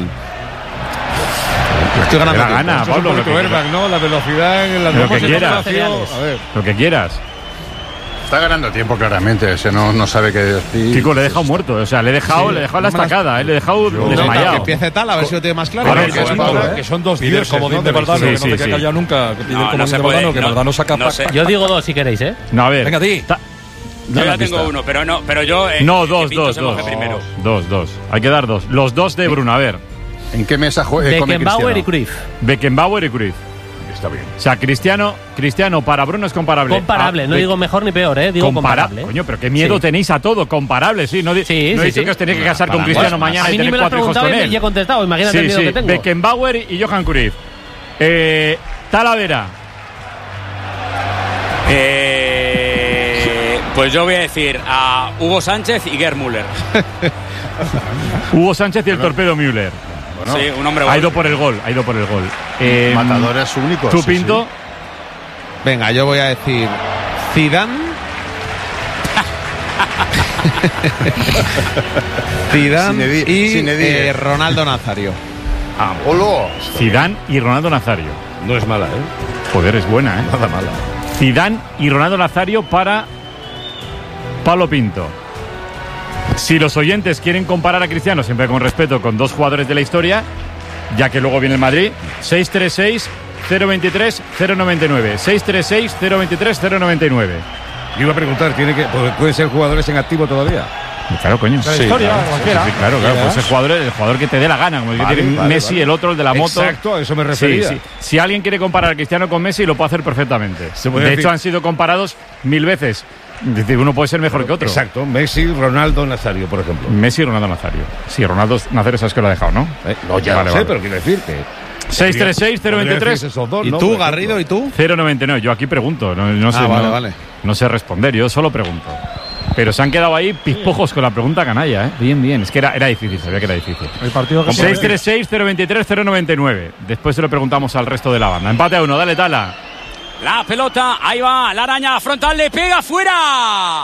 Estoy ganando gana, Pablo, ¿no? La velocidad en la lo que quieras. Lo que quieras. Está ganando tiempo claramente, ese no sabe qué decir. Kiko, le he dejado muerto, o sea, le he dejado la estacada, le he dejado desmayado. Que empiece tal, a ver si lo tiene más claro. Que son 2 dioses, comodín de Valdano, que no te queda callado nunca. Que pide el comodín de Valdano, que Valdano saca. Yo digo 2 si queréis, ¿eh? No, a ver. Venga, di. Yo ya tengo uno, pero yo... No, 2. Hay que dar 2. Los 2 de Bruno, a ver. ¿En qué mesa come Beckenbauer y Cruyff. Beckenbauer y Cruyff. Está bien. O sea, Cristiano para Bruno es comparable. Comparable, no digo mejor ni peor, digo comparable. Coño, pero qué miedo tenéis a todo, comparable, sí. No he dicho que os tenéis que casar con Cristiano mañana y tener 4 hijos con él. Y he contestado, imagínate el miedo que tengo. Beckenbauer y Johan Cruyff. Talavera. Pues yo voy a decir a Hugo Sánchez y Gerd Müller. Hugo Sánchez y el torpedo Müller. Bueno, sí, un hombre ha ido por el gol. Matador es único. ¿Tú, Pinto? Sí. Venga, yo voy a decir Zidane. Zidane y Ronaldo Nazario. Zidane y Ronaldo Nazario. No es mala, Joder, es buena, Nada mala. Zidane y Ronaldo Nazario para Pablo Pinto. Si los oyentes quieren comparar a Cristiano, siempre con respeto, con dos jugadores de la historia, ya que luego viene el Madrid, 636-023-099. 636-023-099. Yo iba a preguntar, ¿pueden ser jugadores en activo todavía? Claro, coño. La historia, cualquiera. Sí, claro. Puede ser el jugador que te dé la gana. Como vale, Messi, el otro, el de la moto. Exacto, a eso me refería. Sí. Si alguien quiere comparar a Cristiano con Messi, lo puede hacer perfectamente. De hecho, han sido comparados 1000 veces. Es decir, uno puede ser mejor que otro. Exacto. Messi, Ronaldo, Nazario, por ejemplo. Messi, Ronaldo, Nazario. Sí, Ronaldo Nazario sabes que lo ha dejado, ¿no? No, ya lo sé, pero quiero decir que... 636-023. ¿Y tú, Garrido, y tú? 099. Yo aquí pregunto. No sé, vale. No sé responder, yo solo pregunto. Pero se han quedado ahí pispojos con la pregunta canalla, Bien. Es que era difícil, sabía que era difícil. El partido que 636-023-099. Después se lo preguntamos al resto de la banda. Empate a 1, dale, Tala. La pelota, ahí va la araña frontal, le pega fuera.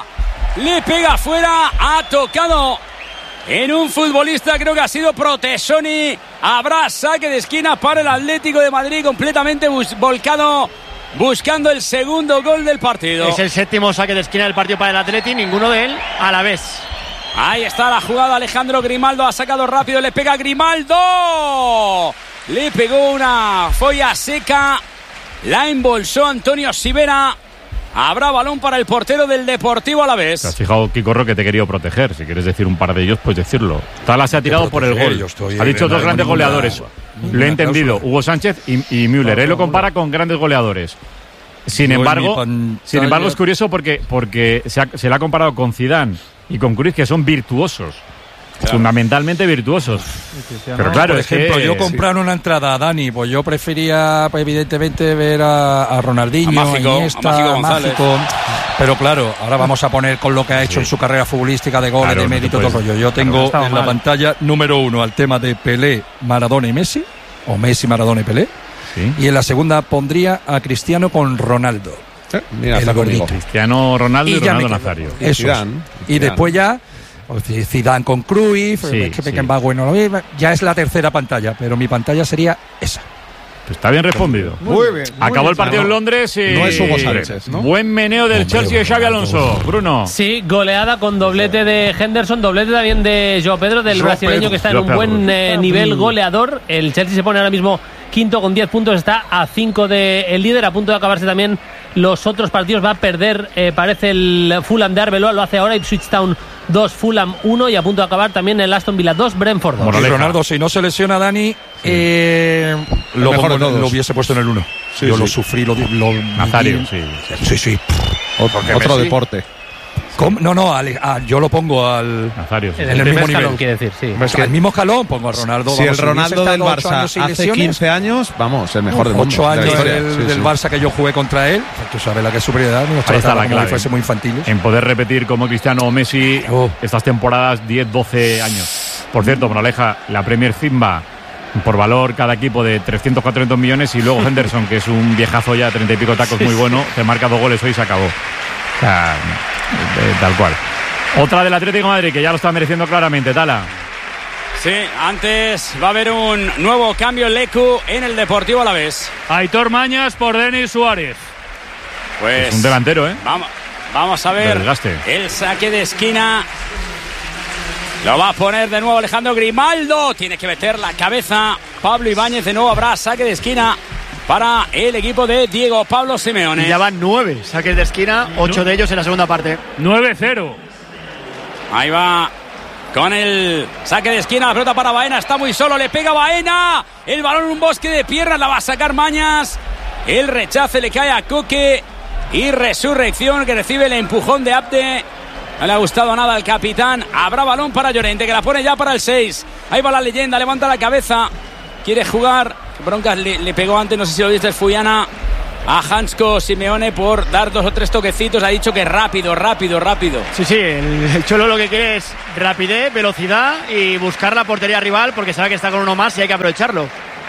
Ha tocado en un futbolista, creo que ha sido Protesoni. Habrá saque de esquina para el Atlético de Madrid, completamente volcado, buscando el segundo gol del partido. Es el séptimo saque de esquina del partido para el Atleti, ninguno de él a la vez. Ahí está la jugada, Alejandro Grimaldo ha sacado rápido, le pega Grimaldo. Le pegó una folla seca, la embolsó Antonio Sivera. Habrá balón para el portero del Deportivo Alavés. Te has fijado, Kiko, que te he querido proteger. Si quieres decir un par de ellos, pues decirlo. Tala se ha tirado por el gol. Ha dicho dos grandes goleadores. Lo he entendido. Hugo Sánchez y Müller. Él lo compara con grandes goleadores. Sin embargo, es curioso porque se le ha comparado con Zidane y con Cruyff, que son virtuosos. Claro. Fundamentalmente virtuosos. Pero claro, por ejemplo, yo comprar una entrada a Dani, pues yo prefería, pues, evidentemente, ver a Ronaldinho, a Mágico. Pero claro, ahora vamos a poner con lo que ha hecho en su carrera futbolística de goles, de mérito, todo el rollo. Yo tengo en la pantalla número 1 al tema de Pelé, Maradona y Messi, o Messi, Maradona y Pelé. Sí. Y en la segunda pondría a Cristiano con Ronaldo. Mira, está conmigo. Cristiano, Ronaldo y Ronaldo Nazario. Eso. Y después ya Zidane con Cruyff, Beckenbauer no lo ve, ya es la tercera pantalla, pero mi pantalla sería esa. Pues está bien respondido. Muy bien. Acabó el partido en Londres y... No es Hugo Sánchez, ¿no? Buen meneo del Chelsea de Xabi Alonso. Bruno. Sí, goleada con doblete de Henderson, doblete también de João Pedro, del brasileño, que está en un buen nivel goleador. El Chelsea se pone ahora mismo quinto con 10 puntos, está a 5 del líder, a punto de acabarse también los otros partidos. Va a perder, parece, el Fulham de Arbeloa, lo hace ahora, Ipswich Town 2, Fulham 1, y a punto de acabar también el Aston Villa 2, Brentford 2. Y Ronaldo, si no se lesiona Dani, lo hubiese puesto en el 1. Sí, yo lo sufrí, lo Nazario, sí. Otro deporte. No, yo lo pongo al Nazario. En el mismo escalón, quiere decir, sí. Al mismo escalón pongo a Ronaldo. Si el Ronaldo del Barça hace 15 años, vamos, el mejor del mundo. 8 años del Barça que yo jugué contra él, tú sabes la que es superioridad, nos trataba como si fuese muy infantiles. En poder repetir como Cristiano o Messi estas temporadas 10-12 años. Por cierto, Moraleja, la Premier Zimba por valor cada equipo de 300-400 millones, y luego Henderson, que es un viejazo ya, 30 y pico tacos, muy bueno, te marca 2 goles hoy y se acabó. O sea, tal cual. Otra del Atlético de Madrid, que ya lo está mereciendo claramente, Tala. Sí, antes va a haber un nuevo cambio en Lecu en el Deportivo Alavés. Aitor Mañas por Denis Suárez. Pues es un delantero, Vamos a ver el saque de esquina. Lo va a poner de nuevo Alejandro Grimaldo. Tiene que meter la cabeza Pablo Ibáñez. De nuevo habrá saque de esquina para el equipo de Diego Pablo Simeone. Y ya van 9 saques de esquina, 8 de ellos en la segunda parte. 9-0. Ahí va con el saque de esquina, la pelota para Baena, está muy solo, le pega Baena, el balón en un bosque de piernas, la va a sacar Mañas, el rechace le cae a Coque y Resurrección, que recibe el empujón de Abde. No le ha gustado nada al capitán. Habrá balón para Llorente, que la pone ya para el 6. Ahí va la leyenda, levanta la cabeza, quiere jugar. Broncas le pegó antes, no sé si lo viste, el Fuyana. a Hansko Simeone por dar 2 o 3 toquecitos. Ha dicho que rápido. Sí, el Cholo lo que quiere es rapidez, velocidad y buscar la portería rival, porque sabe que está con uno más y hay que aprovecharlo.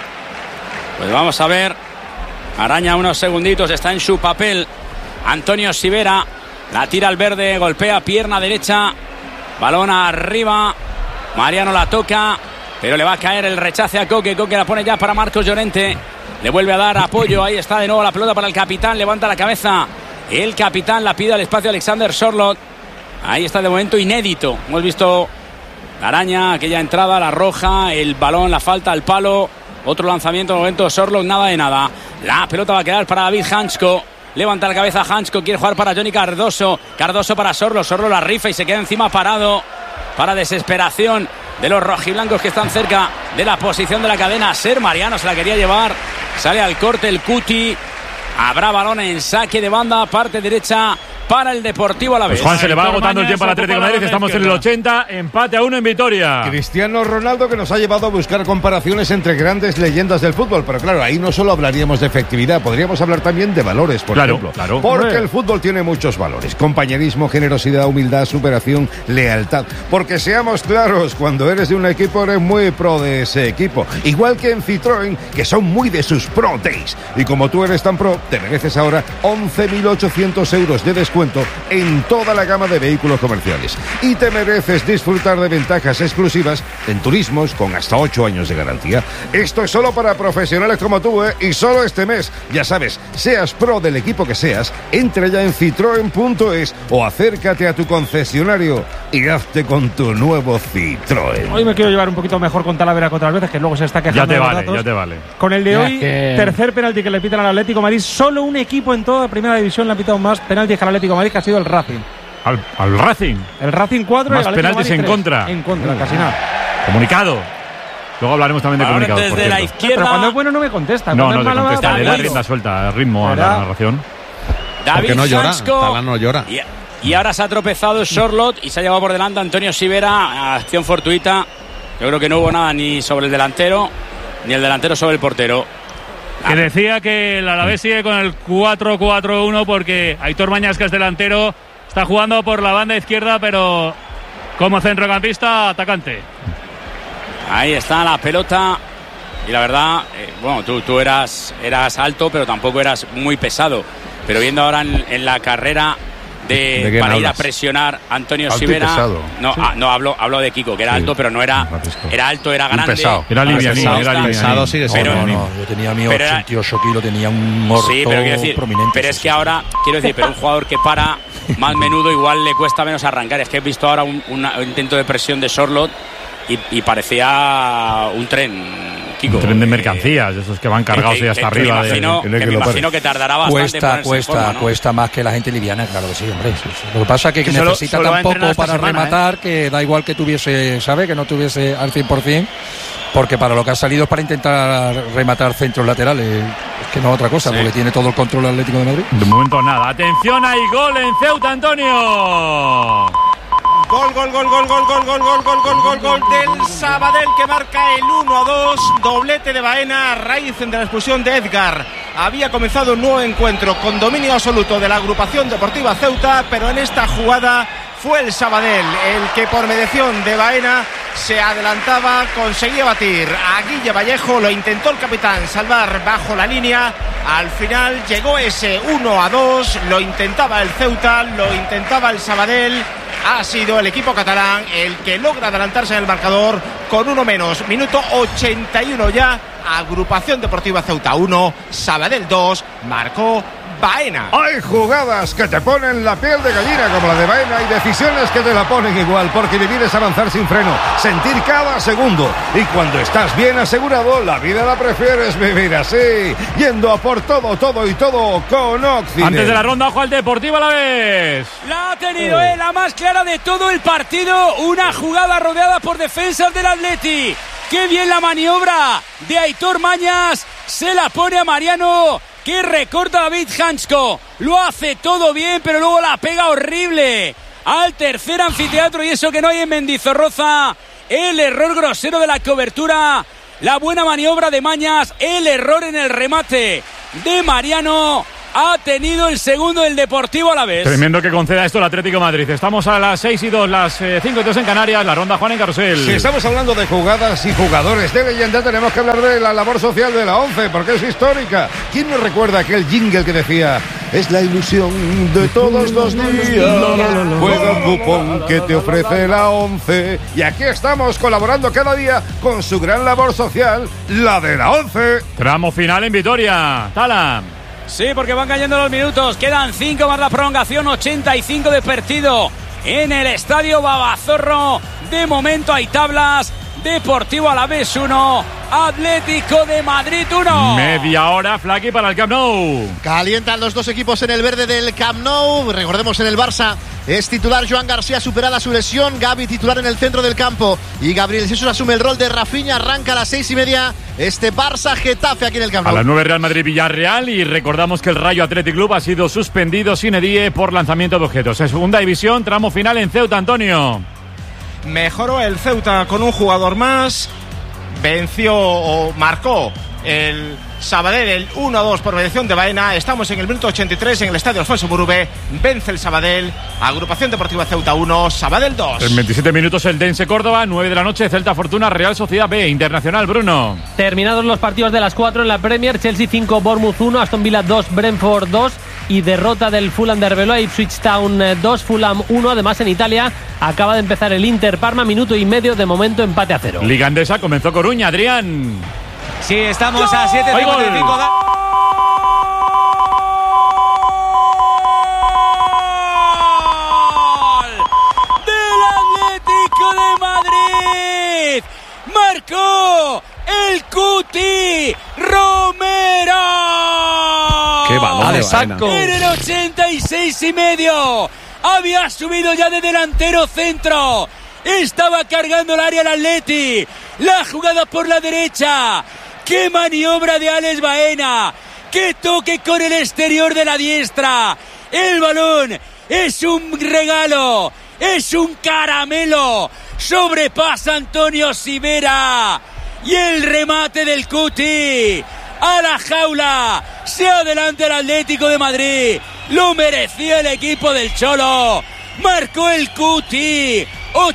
Pues vamos a ver. Araña unos segunditos, está en su papel Antonio Sivera. La tira al verde, golpea pierna derecha, balón arriba. Mariano la toca, pero le va a caer el rechace a Coque. Coque la pone ya para Marcos Llorente. Le vuelve a dar apoyo. Ahí está de nuevo la pelota para el capitán. Levanta la cabeza el capitán. La pide al espacio Alexander Sorloth. Ahí está de momento inédito. Hemos visto Araña, aquella entrada, la roja, el balón, la falta, el palo. Otro lanzamiento de momento Sorloth, nada de nada. La pelota va a quedar para David Hansko. Levanta la cabeza Hansko. Quiere jugar para Johnny Cardoso. Cardoso para Sorloth. Sorloth la rifa y se queda encima parado. Para desesperación de los rojiblancos que están cerca de la posición de la cadena. Ser Mariano se la quería llevar. Sale al corte el Cuti. Habrá balón en saque de banda, parte derecha para el Deportivo Alavés. Pues Juan, se le va agotando el tiempo al Atlético de Madrid. Estamos en el 80, empate a 1 en Vitoria. Cristiano Ronaldo, que nos ha llevado a buscar comparaciones entre grandes leyendas del fútbol. Pero claro, ahí no solo hablaríamos de efectividad, podríamos hablar también de valores, por ejemplo. Claro. Porque el fútbol tiene muchos valores: compañerismo, generosidad, humildad, superación, lealtad. Porque seamos claros, cuando eres de un equipo eres muy pro de ese equipo. Igual que en Citroën, que son muy de sus Pro Days. Y como tú eres tan pro, te mereces ahora 11.800 euros de descuento en toda la gama de vehículos comerciales. Y te mereces disfrutar de ventajas exclusivas en turismos con hasta 8 años de garantía. Esto es solo para profesionales como tú, y solo este mes. Ya sabes, seas pro del equipo que seas, entra ya en citroen.es o acércate a tu concesionario y hazte con tu nuevo Citroën. Hoy me quiero llevar un poquito mejor con Talavera que otras veces, que luego se está quejando. Ya te vale. Con el de hoy, tercer penalti que le pitan al Atlético de Madrid. Solo un equipo en toda primera división le ha pitado más penaltis que al Atlético de Madrid, que ha sido el Racing. ¿Al Racing? El Racing 4 más penaltis en contra. En contra, casi nada. Comunicado. Luego hablaremos también de comunicados. Desde la izquierda. Pero cuando es bueno no me contesta. No te contesta. Le da rienda suelta, ritmo a la narración. David no llora. Hansko. Talán no llora. Y ahora se ha tropezado Sorloth y se ha llevado por delante Antonio Sivera. Acción fortuita. Yo creo que no hubo nada ni sobre el delantero, ni el delantero sobre el portero. Que decía que el Alavés sigue con el 4-4-1 porque Aitor Mañas, que es delantero, está jugando por la banda izquierda, pero como centrocampista atacante. Ahí está la pelota. Y la verdad, bueno, tú eras alto, pero tampoco eras muy pesado. Pero viendo ahora en la carrera para ir a presionar a Antonio Sivera. No, hablo de Kiko, que era alto, pero no era alto, era grande. Pesado. Era livianito, pesado sigue siendo. No, yo tenía mi 88 kilos, tenía un morto prominente. Pero es que ahora, quiero decir, pero un jugador que para más menudo igual le cuesta menos arrancar. Es que he visto ahora un intento de presión de Sorloth y parecía un tren. Kiko, un tren de mercancías, esos que van cargados y hasta arriba. Me imagino que tardará bastante. Cuesta más que la gente liviana, claro que sí, hombre. Lo que pasa es que necesita tan poco para rematar, que da igual que tuviese, ¿sabe? Que no tuviese al 100%, porque para lo que ha salido es para intentar rematar centros laterales. Es que no es otra cosa, porque tiene todo el control Atlético de Madrid. De momento nada. Atención, hay gol en Ceuta, Antonio. Gol del Sabadell, que marca el 1-2, doblete de Baena a raíz de la expulsión de Edgar. Había comenzado un nuevo encuentro con dominio absoluto de la agrupación deportiva Ceuta, pero en esta jugada fue el Sabadell el que por mediación de Baena se adelantaba, conseguía batir a Guille Vallejo, lo intentó el capitán salvar bajo la línea, al final llegó ese 1-2, lo intentaba el Ceuta, lo intentaba el Sabadell. Ha sido el equipo catalán el que logra adelantarse en el marcador con uno menos. Minuto 81 ya. Agrupación Deportiva Ceuta 1, Sabadell 2, marcó Baena. Hay jugadas que te ponen la piel de gallina como la de Baena y decisiones que te la ponen igual, porque vivir es avanzar sin freno, sentir cada segundo, y cuando estás bien asegurado la vida la prefieres vivir así, yendo a por todo con Occident. Antes de la ronda, ojo al Deportivo Alavés. La ha tenido la más clara de todo el partido, una jugada rodeada por defensas del Atleti. Qué bien la maniobra de Aitor Mañas, se la pone a Mariano, que recorta a David Hansko. Lo hace todo bien, pero luego la pega horrible al tercer anfiteatro, y eso que no hay en Mendizorroza. El error grosero de la cobertura, la buena maniobra de Mañas, el error en el remate de Mariano. Ha tenido el segundo el Deportivo Alavés. Tremendo que conceda esto el Atlético de Madrid. Estamos a las 6:02, las 5:02 en Canarias. La ronda Juan en Carrusel. Si estamos hablando de jugadas y jugadores de leyenda, tenemos que hablar de la labor social de la ONCE, porque es histórica. ¿Quién nos recuerda aquel jingle que decía: es la ilusión de todos los días, juega un cupón que te ofrece la ONCE? Y aquí estamos colaborando cada día con su gran labor social, la de la ONCE. Tramo final en Vitoria. Tala. Sí, porque van cayendo los minutos. Quedan 5 más la prolongación, 85 de partido en el Estadio Babazorro. De momento hay tablas. Deportivo Alavés 1, Atlético de Madrid 1. Media hora, Flaky, para el Camp Nou. Calientan los dos equipos en el verde del Camp Nou. Recordemos, en el Barça es titular Joan García, superada su lesión. Gavi titular en el centro del campo. Y Gabriel Jesús asume el rol de Rafinha. Arranca a las 6:30 este Barça-Getafe aquí en el Camp Nou. A las 9 Real Madrid-Villarreal. Y recordamos que el Rayo Athletic Club ha sido suspendido sine die por lanzamiento de objetos. En segunda división, tramo final en Ceuta, Antonio. Mejoró el Ceuta con un jugador más. Venció o marcó el Sabadell el 1-2 por mediación de Baena. Estamos en el minuto 83 en el estadio Alfonso Murube. Vence el Sabadell. Agrupación Deportiva Ceuta 1, Sabadell 2. En 27 minutos el Dense Córdoba, 9 de la noche, Celta Fortuna, Real Sociedad B, Internacional, Bruno. Terminados los partidos de las 4 en la Premier, Chelsea 5, Bournemouth 1, Aston Villa 2, Brentford 2 y derrota del Fulham de Arbeloa, Ipswich Town 2, Fulham 1. Además, en Italia acaba de empezar el Inter Parma, minuto y medio, de momento empate a 0. Liga Endesa comenzó Coruña, Adrián. Sí, estamos a 7:55. Marcó el Cuti Romero. ¡Qué balón de Baena! En el 86,5 había subido ya de delantero centro. Estaba cargando el área el Atleti. La jugada por la derecha. ¡Qué maniobra de Alex Baena! ¡Qué toque con el exterior de la diestra! El balón es un regalo. Es un caramelo. Sobrepasa Antonio Sivera. Y el remate del Cuti a la jaula. Se adelanta el Atlético de Madrid. Lo merecía el equipo del Cholo. Marcó el Cuti.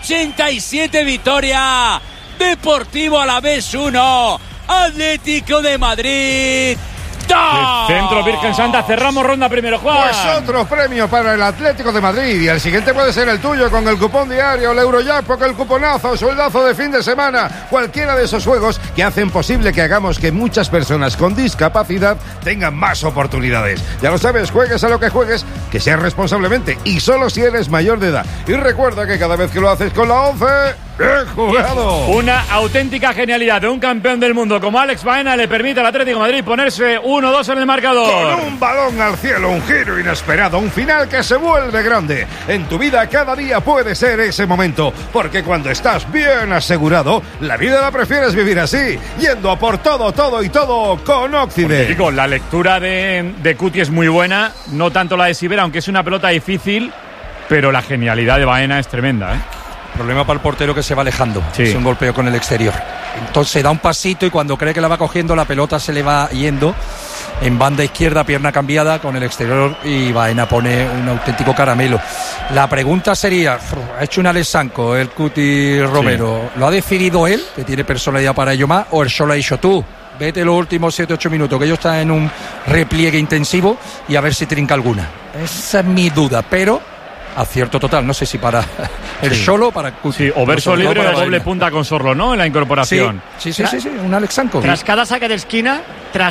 87 victoria. Deportivo Alavés 1. Atlético de Madrid. Centro Virgen Santa, cerramos ronda primero, Juan. Pues otro premio para el Atlético de Madrid. Y el siguiente puede ser el tuyo con el cupón diario, el Eurojackpot, el cuponazo, sueldazo de fin de semana. Cualquiera de esos juegos que hacen posible que hagamos que muchas personas con discapacidad tengan más oportunidades. Ya lo sabes, juegues a lo que juegues, que seas responsablemente y solo si eres mayor de edad. Y recuerda que cada vez que lo haces con la ONCE, ¡bien jugado! Una auténtica genialidad de un campeón del mundo como Alex Baena le permite al Atlético de Madrid ponerse 1-2 en el marcador. Con un balón al cielo, un giro inesperado, un final que se vuelve grande. En tu vida cada día puede ser ese momento, porque cuando estás bien asegurado, la vida la prefieres vivir así, yendo a por todo, todo y todo con Occident. Digo, la lectura de Cuti es muy buena, no tanto la de Sivera, aunque es una pelota difícil, pero la genialidad de Baena es tremenda, ¿eh? Problema para el portero que se va alejando. Sí. Es un golpeo con el exterior. Entonces da un pasito y cuando cree que la va cogiendo, la pelota se le va yendo en banda izquierda, pierna cambiada con el exterior, y Baena pone un auténtico caramelo. La pregunta sería, ¿ha hecho un Alessanco el Cuti Romero? Sí. ¿Lo ha decidido él, que tiene personalidad para ello más, o él solo ha dicho tú? Vete los últimos 7-8 minutos, que ellos están en un repliegue intensivo, y a ver si trinca alguna. Esa es mi duda, pero acierto total, no sé si para el Solo o para Cuti. Sí, o verso libre o doble punta con Sorlo, ¿no? En la incorporación. Sí, un Alexanco. Tras cada saque de esquina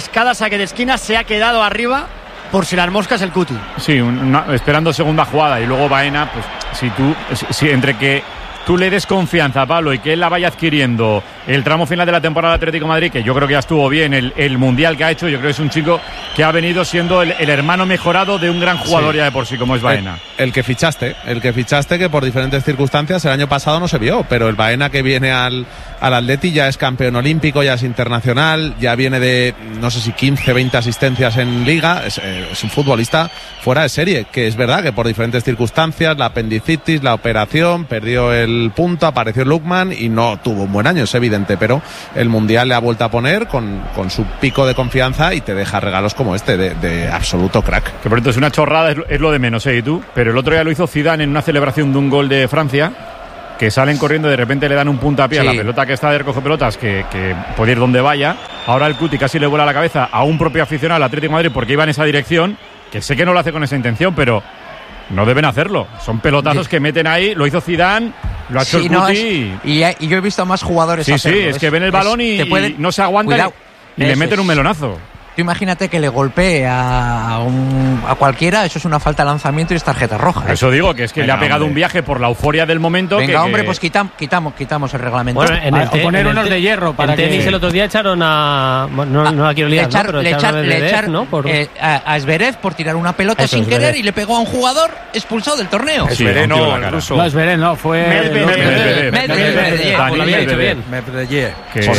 se ha quedado arriba por si las moscas el Cuti. Sí, esperando segunda jugada, y luego Baena, pues si entre que tú le des confianza a Pablo y que él la vaya adquiriendo el tramo final de la temporada de Atlético de Madrid, que yo creo que ya estuvo bien, el mundial que ha hecho, yo creo que es un chico que ha venido siendo el hermano mejorado de un gran jugador ya de por sí, como es Baena. El que fichaste, que por diferentes circunstancias el año pasado no se vio, pero el Baena que viene al Atleti ya es campeón olímpico, ya es internacional, ya viene de, no sé si 15, 20 asistencias en Liga, es un futbolista fuera de serie, que es verdad que por diferentes circunstancias, la apendicitis, la operación, perdió el el punto, apareció Lukman y no tuvo un buen año, es evidente, pero el Mundial le ha vuelto a poner con su pico de confianza y te deja regalos como este de absoluto crack. Que por cierto es una chorrada, es lo de menos, ¿y tú? Pero el otro día lo hizo Zidane en una celebración de un gol de Francia, que salen corriendo y de repente le dan un puntapié a la pelota que está de recoge pelotas, que puede ir donde vaya. Ahora el Cuti casi le vuela la cabeza a un propio aficionado del Atlético de Madrid porque iba en esa dirección, que sé que no lo hace con esa intención, pero no deben hacerlo. Son pelotazos que meten ahí, lo hizo Zidane, lo ha hecho el Cuti. Y yo he visto a más jugadores hacerlo. Sí, es que ven el balón y no se aguantan y le meten un melonazo. Tú imagínate que le golpee a cualquiera, eso es una falta de lanzamiento y es tarjeta roja. Eso digo, que es que le ha pegado un viaje por la euforia del momento. Venga, hombre, pues quitamos el reglamento. Bueno, poner unos de hierro para que... En tenis el otro día echaron a... No la quiero liar, pero echaron a Zverev por tirar una pelota sin querer y le pegó a un jugador expulsado del torneo. Zverev no, fue... Medvedev.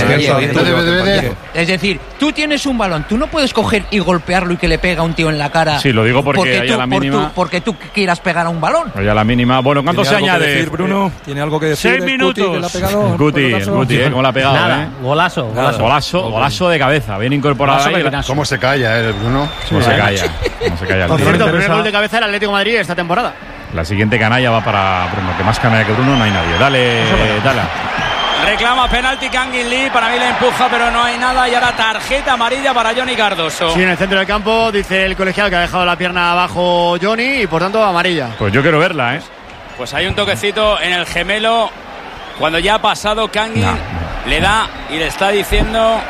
Es decir, tú tienes un balón, tú no puedes coger y golpearlo y que le pega a un tío en la cara. Sí, lo digo porque a la mínima... porque tú quieras pegar a un balón. A la mínima. Bueno, ¿cuánto se añade? Decir, Bruno? ¿Tiene algo que decir? 6 minutos. El Guti, ¿cómo la ha pegado? Nada, golazo de cabeza, bien incorporado ahí. ¿Cómo se calla, Bruno? ¿Cómo se calla? Por cierto, el primer gol de cabeza del Atlético de Madrid esta temporada. La siguiente canalla va para Bruno, que más canalla que Bruno no hay nadie. Dale. Reclama penalti Kangin Lee, para mí le empuja pero no hay nada y ahora tarjeta amarilla para Johnny Cardoso. Sí, en el centro del campo dice el colegiado que ha dejado la pierna abajo Johnny y por tanto amarilla. Pues yo quiero verla, ¿eh? Pues hay un toquecito en el gemelo cuando ya ha pasado Kangin, le da y le está diciendo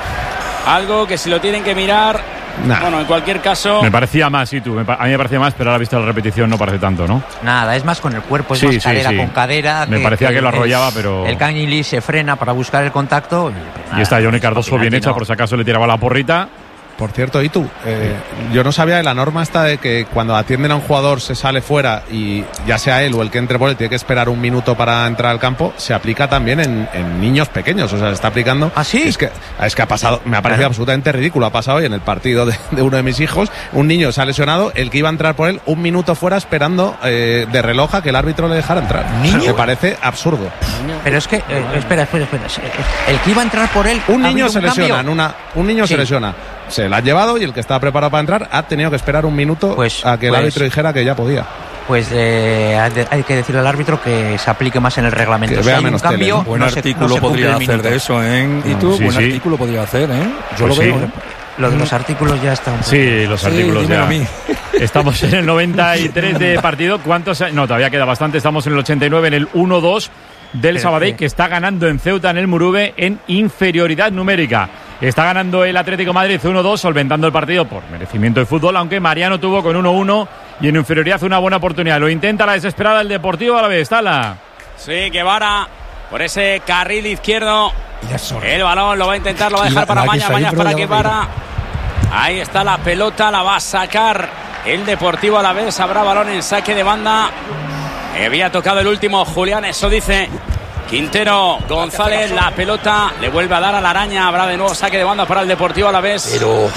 algo que si lo tienen que mirar... Bueno, en cualquier caso... Me parecía más, a mí me parecía más, pero ahora visto la repetición no parece tanto, ¿no? Nada, es más con el cuerpo, es más cadera con cadera. Me parecía que lo arrollaba, pero... El Kangin Lee se frena para buscar el contacto. Y está Johnny Cardoso bien hecha, por si acaso le tiraba la porrita. Por cierto, ¿y tú? Yo no sabía de la norma esta de que cuando atienden a un jugador se sale fuera y ya sea él o el que entre por él tiene que esperar un minuto para entrar al campo, se aplica también en niños pequeños, o sea, se está aplicando. ¿Ah, sí? Es que ha pasado, me ha parecido absolutamente ridículo, ha pasado hoy en el partido de uno de mis hijos, un niño se ha lesionado, el que iba a entrar por él un minuto fuera esperando de reloj a que el árbitro le dejara entrar. ¿Niño? Me parece absurdo. Pero es que, espera, el que iba a entrar por él... Un niño se lesiona, un niño se lesiona. Se la ha llevado y el que estaba preparado para entrar ha tenido que esperar un minuto a que el árbitro dijera que ya podía. Pues hay que decirle al árbitro que se aplique más en el reglamento. Que vea menos cambio, buen artículo podría hacer de eso, ¿eh? ¿Y tú? Buen artículo podría hacer, ¿eh? Yo lo veo, ¿eh? Lo de los artículos ya está un poco... Sí, los artículos ya. A mí. Estamos en el 93 de partido. ¿Cuántos? No, todavía queda bastante. Estamos en el 89, en el 1-2 del Sabadell, que está ganando en Ceuta, en el Murube, en inferioridad numérica. Está ganando el Atlético de Madrid 1-2, solventando el partido por merecimiento de fútbol, aunque Mariano tuvo con 1-1 y en inferioridad una buena oportunidad. Lo intenta la desesperada el Deportivo Alavés. Tala. Sí, Guevara por ese carril izquierdo. El balón lo va a intentar, lo va a dejar para Mañas para Guevara. Ahí está la pelota, la va a sacar el Deportivo Alavés. Habrá balón en saque de banda. Había tocado el último Julián, eso dice Quintero. González, la pelota le vuelve a dar a la araña. Habrá de nuevo saque de banda para el Deportivo Alavés. Pero...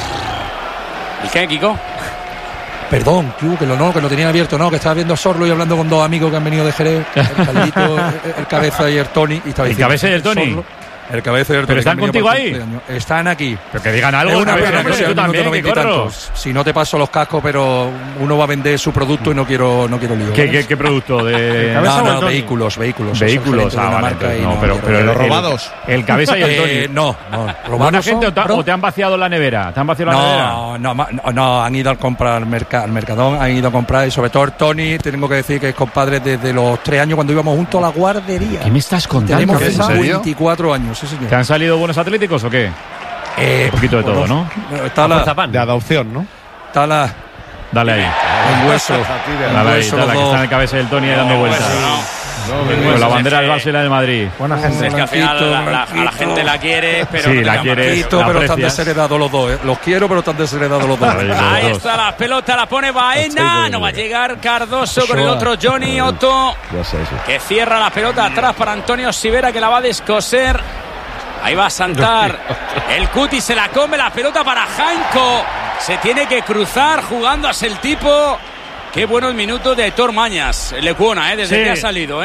¿Y qué, Kiko? Perdón, que lo tenía abierto, que estaba viendo Sorlo y hablando con dos amigos que han venido de Jerez, el Caldito, el Cabeza y el Tony. ¿El Cabeza y el Tony? Sorlo. El Cabeza y el Tony. ¿Pero están contigo ahí? Están aquí. Pero que digan algo. Una pena que sea el minuto 90 y tantos. Si no te paso los cascos, pero uno va a vender su producto y no quiero lío. ¿Qué producto? Vehículos. Vehículos, vale. No, pero los robados. El Cabeza y el Tony. No. ¿Buena gente o te han vaciado la nevera? ¿Te han vaciado la nevera? No, han ido a comprar al Mercadón, han ido a comprar y sobre todo el Tony, tengo que decir que es compadre desde los 3 años cuando íbamos juntos a la guardería. ¿Qué me estás contando? Tenemos 24 años. Sí, señor. ¿Te han salido buenos atléticos o qué? Un poquito de todo, ¿no? Está de adopción, ¿no? Está la... Dale ahí. Un hueso. Dale ahí, que está en el cabeza del Tony dando vueltas. Con la bandera del Barça y la de Madrid. Buena gente. Es que al final a la gente la quiere, pero sí, la quiere. Pero están desheredados los dos. Los quiero, pero están desheredados los dos. Ahí está la pelota, la pone Baena. No va a llegar Cardoso con el otro Johnny Otto, que cierra la pelota atrás para Antonio Sivera, que la va a descoser. Ahí va a saltar el Cuti, se la come la pelota para Jainco. Se tiene que cruzar jugándose el tipo. Qué buenos minutos de Aitor Mañas, el Lecuona, desde que ha salido,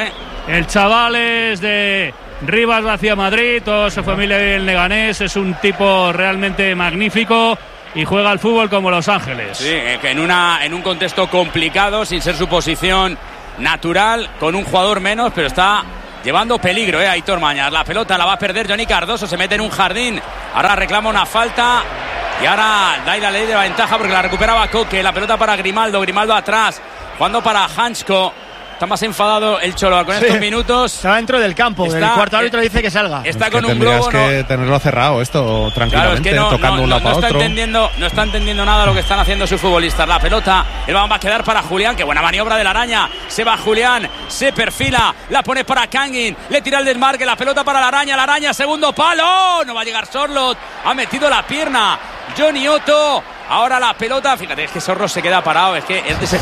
El chaval es de Rivas hacia Madrid, toda su familia vive en Leganés, es un tipo realmente magnífico y juega al fútbol como Los Ángeles. Sí, que en un contexto complicado, sin ser su posición natural, con un jugador menos, pero está llevando peligro, Aitor Mañas. La pelota la va a perder Johnny Cardoso, se mete en un jardín, ahora reclama una falta y ahora da la ley de la ventaja porque la recuperaba Coque. La pelota para Grimaldo atrás, jugando para Hansko. Está más enfadado el Cholo con estos minutos. Está dentro del campo. El cuarto árbitro dice que salga. Está con un globo. Tendrías que tenerlo cerrado esto tranquilamente, claro, es que tocando un lado para otro. No está entendiendo nada lo que están haciendo sus futbolistas. La pelota, el balón va a quedar para Julián. Qué buena maniobra de la araña. Se va Julián, se perfila, la pone para Kangin. Le tira el desmarque, la pelota para la araña, segundo palo. No va a llegar Sorloth. Ha metido la pierna Johnny Otto. Ahora la pelota, fíjate, es que Sorloth se queda parado. Es que es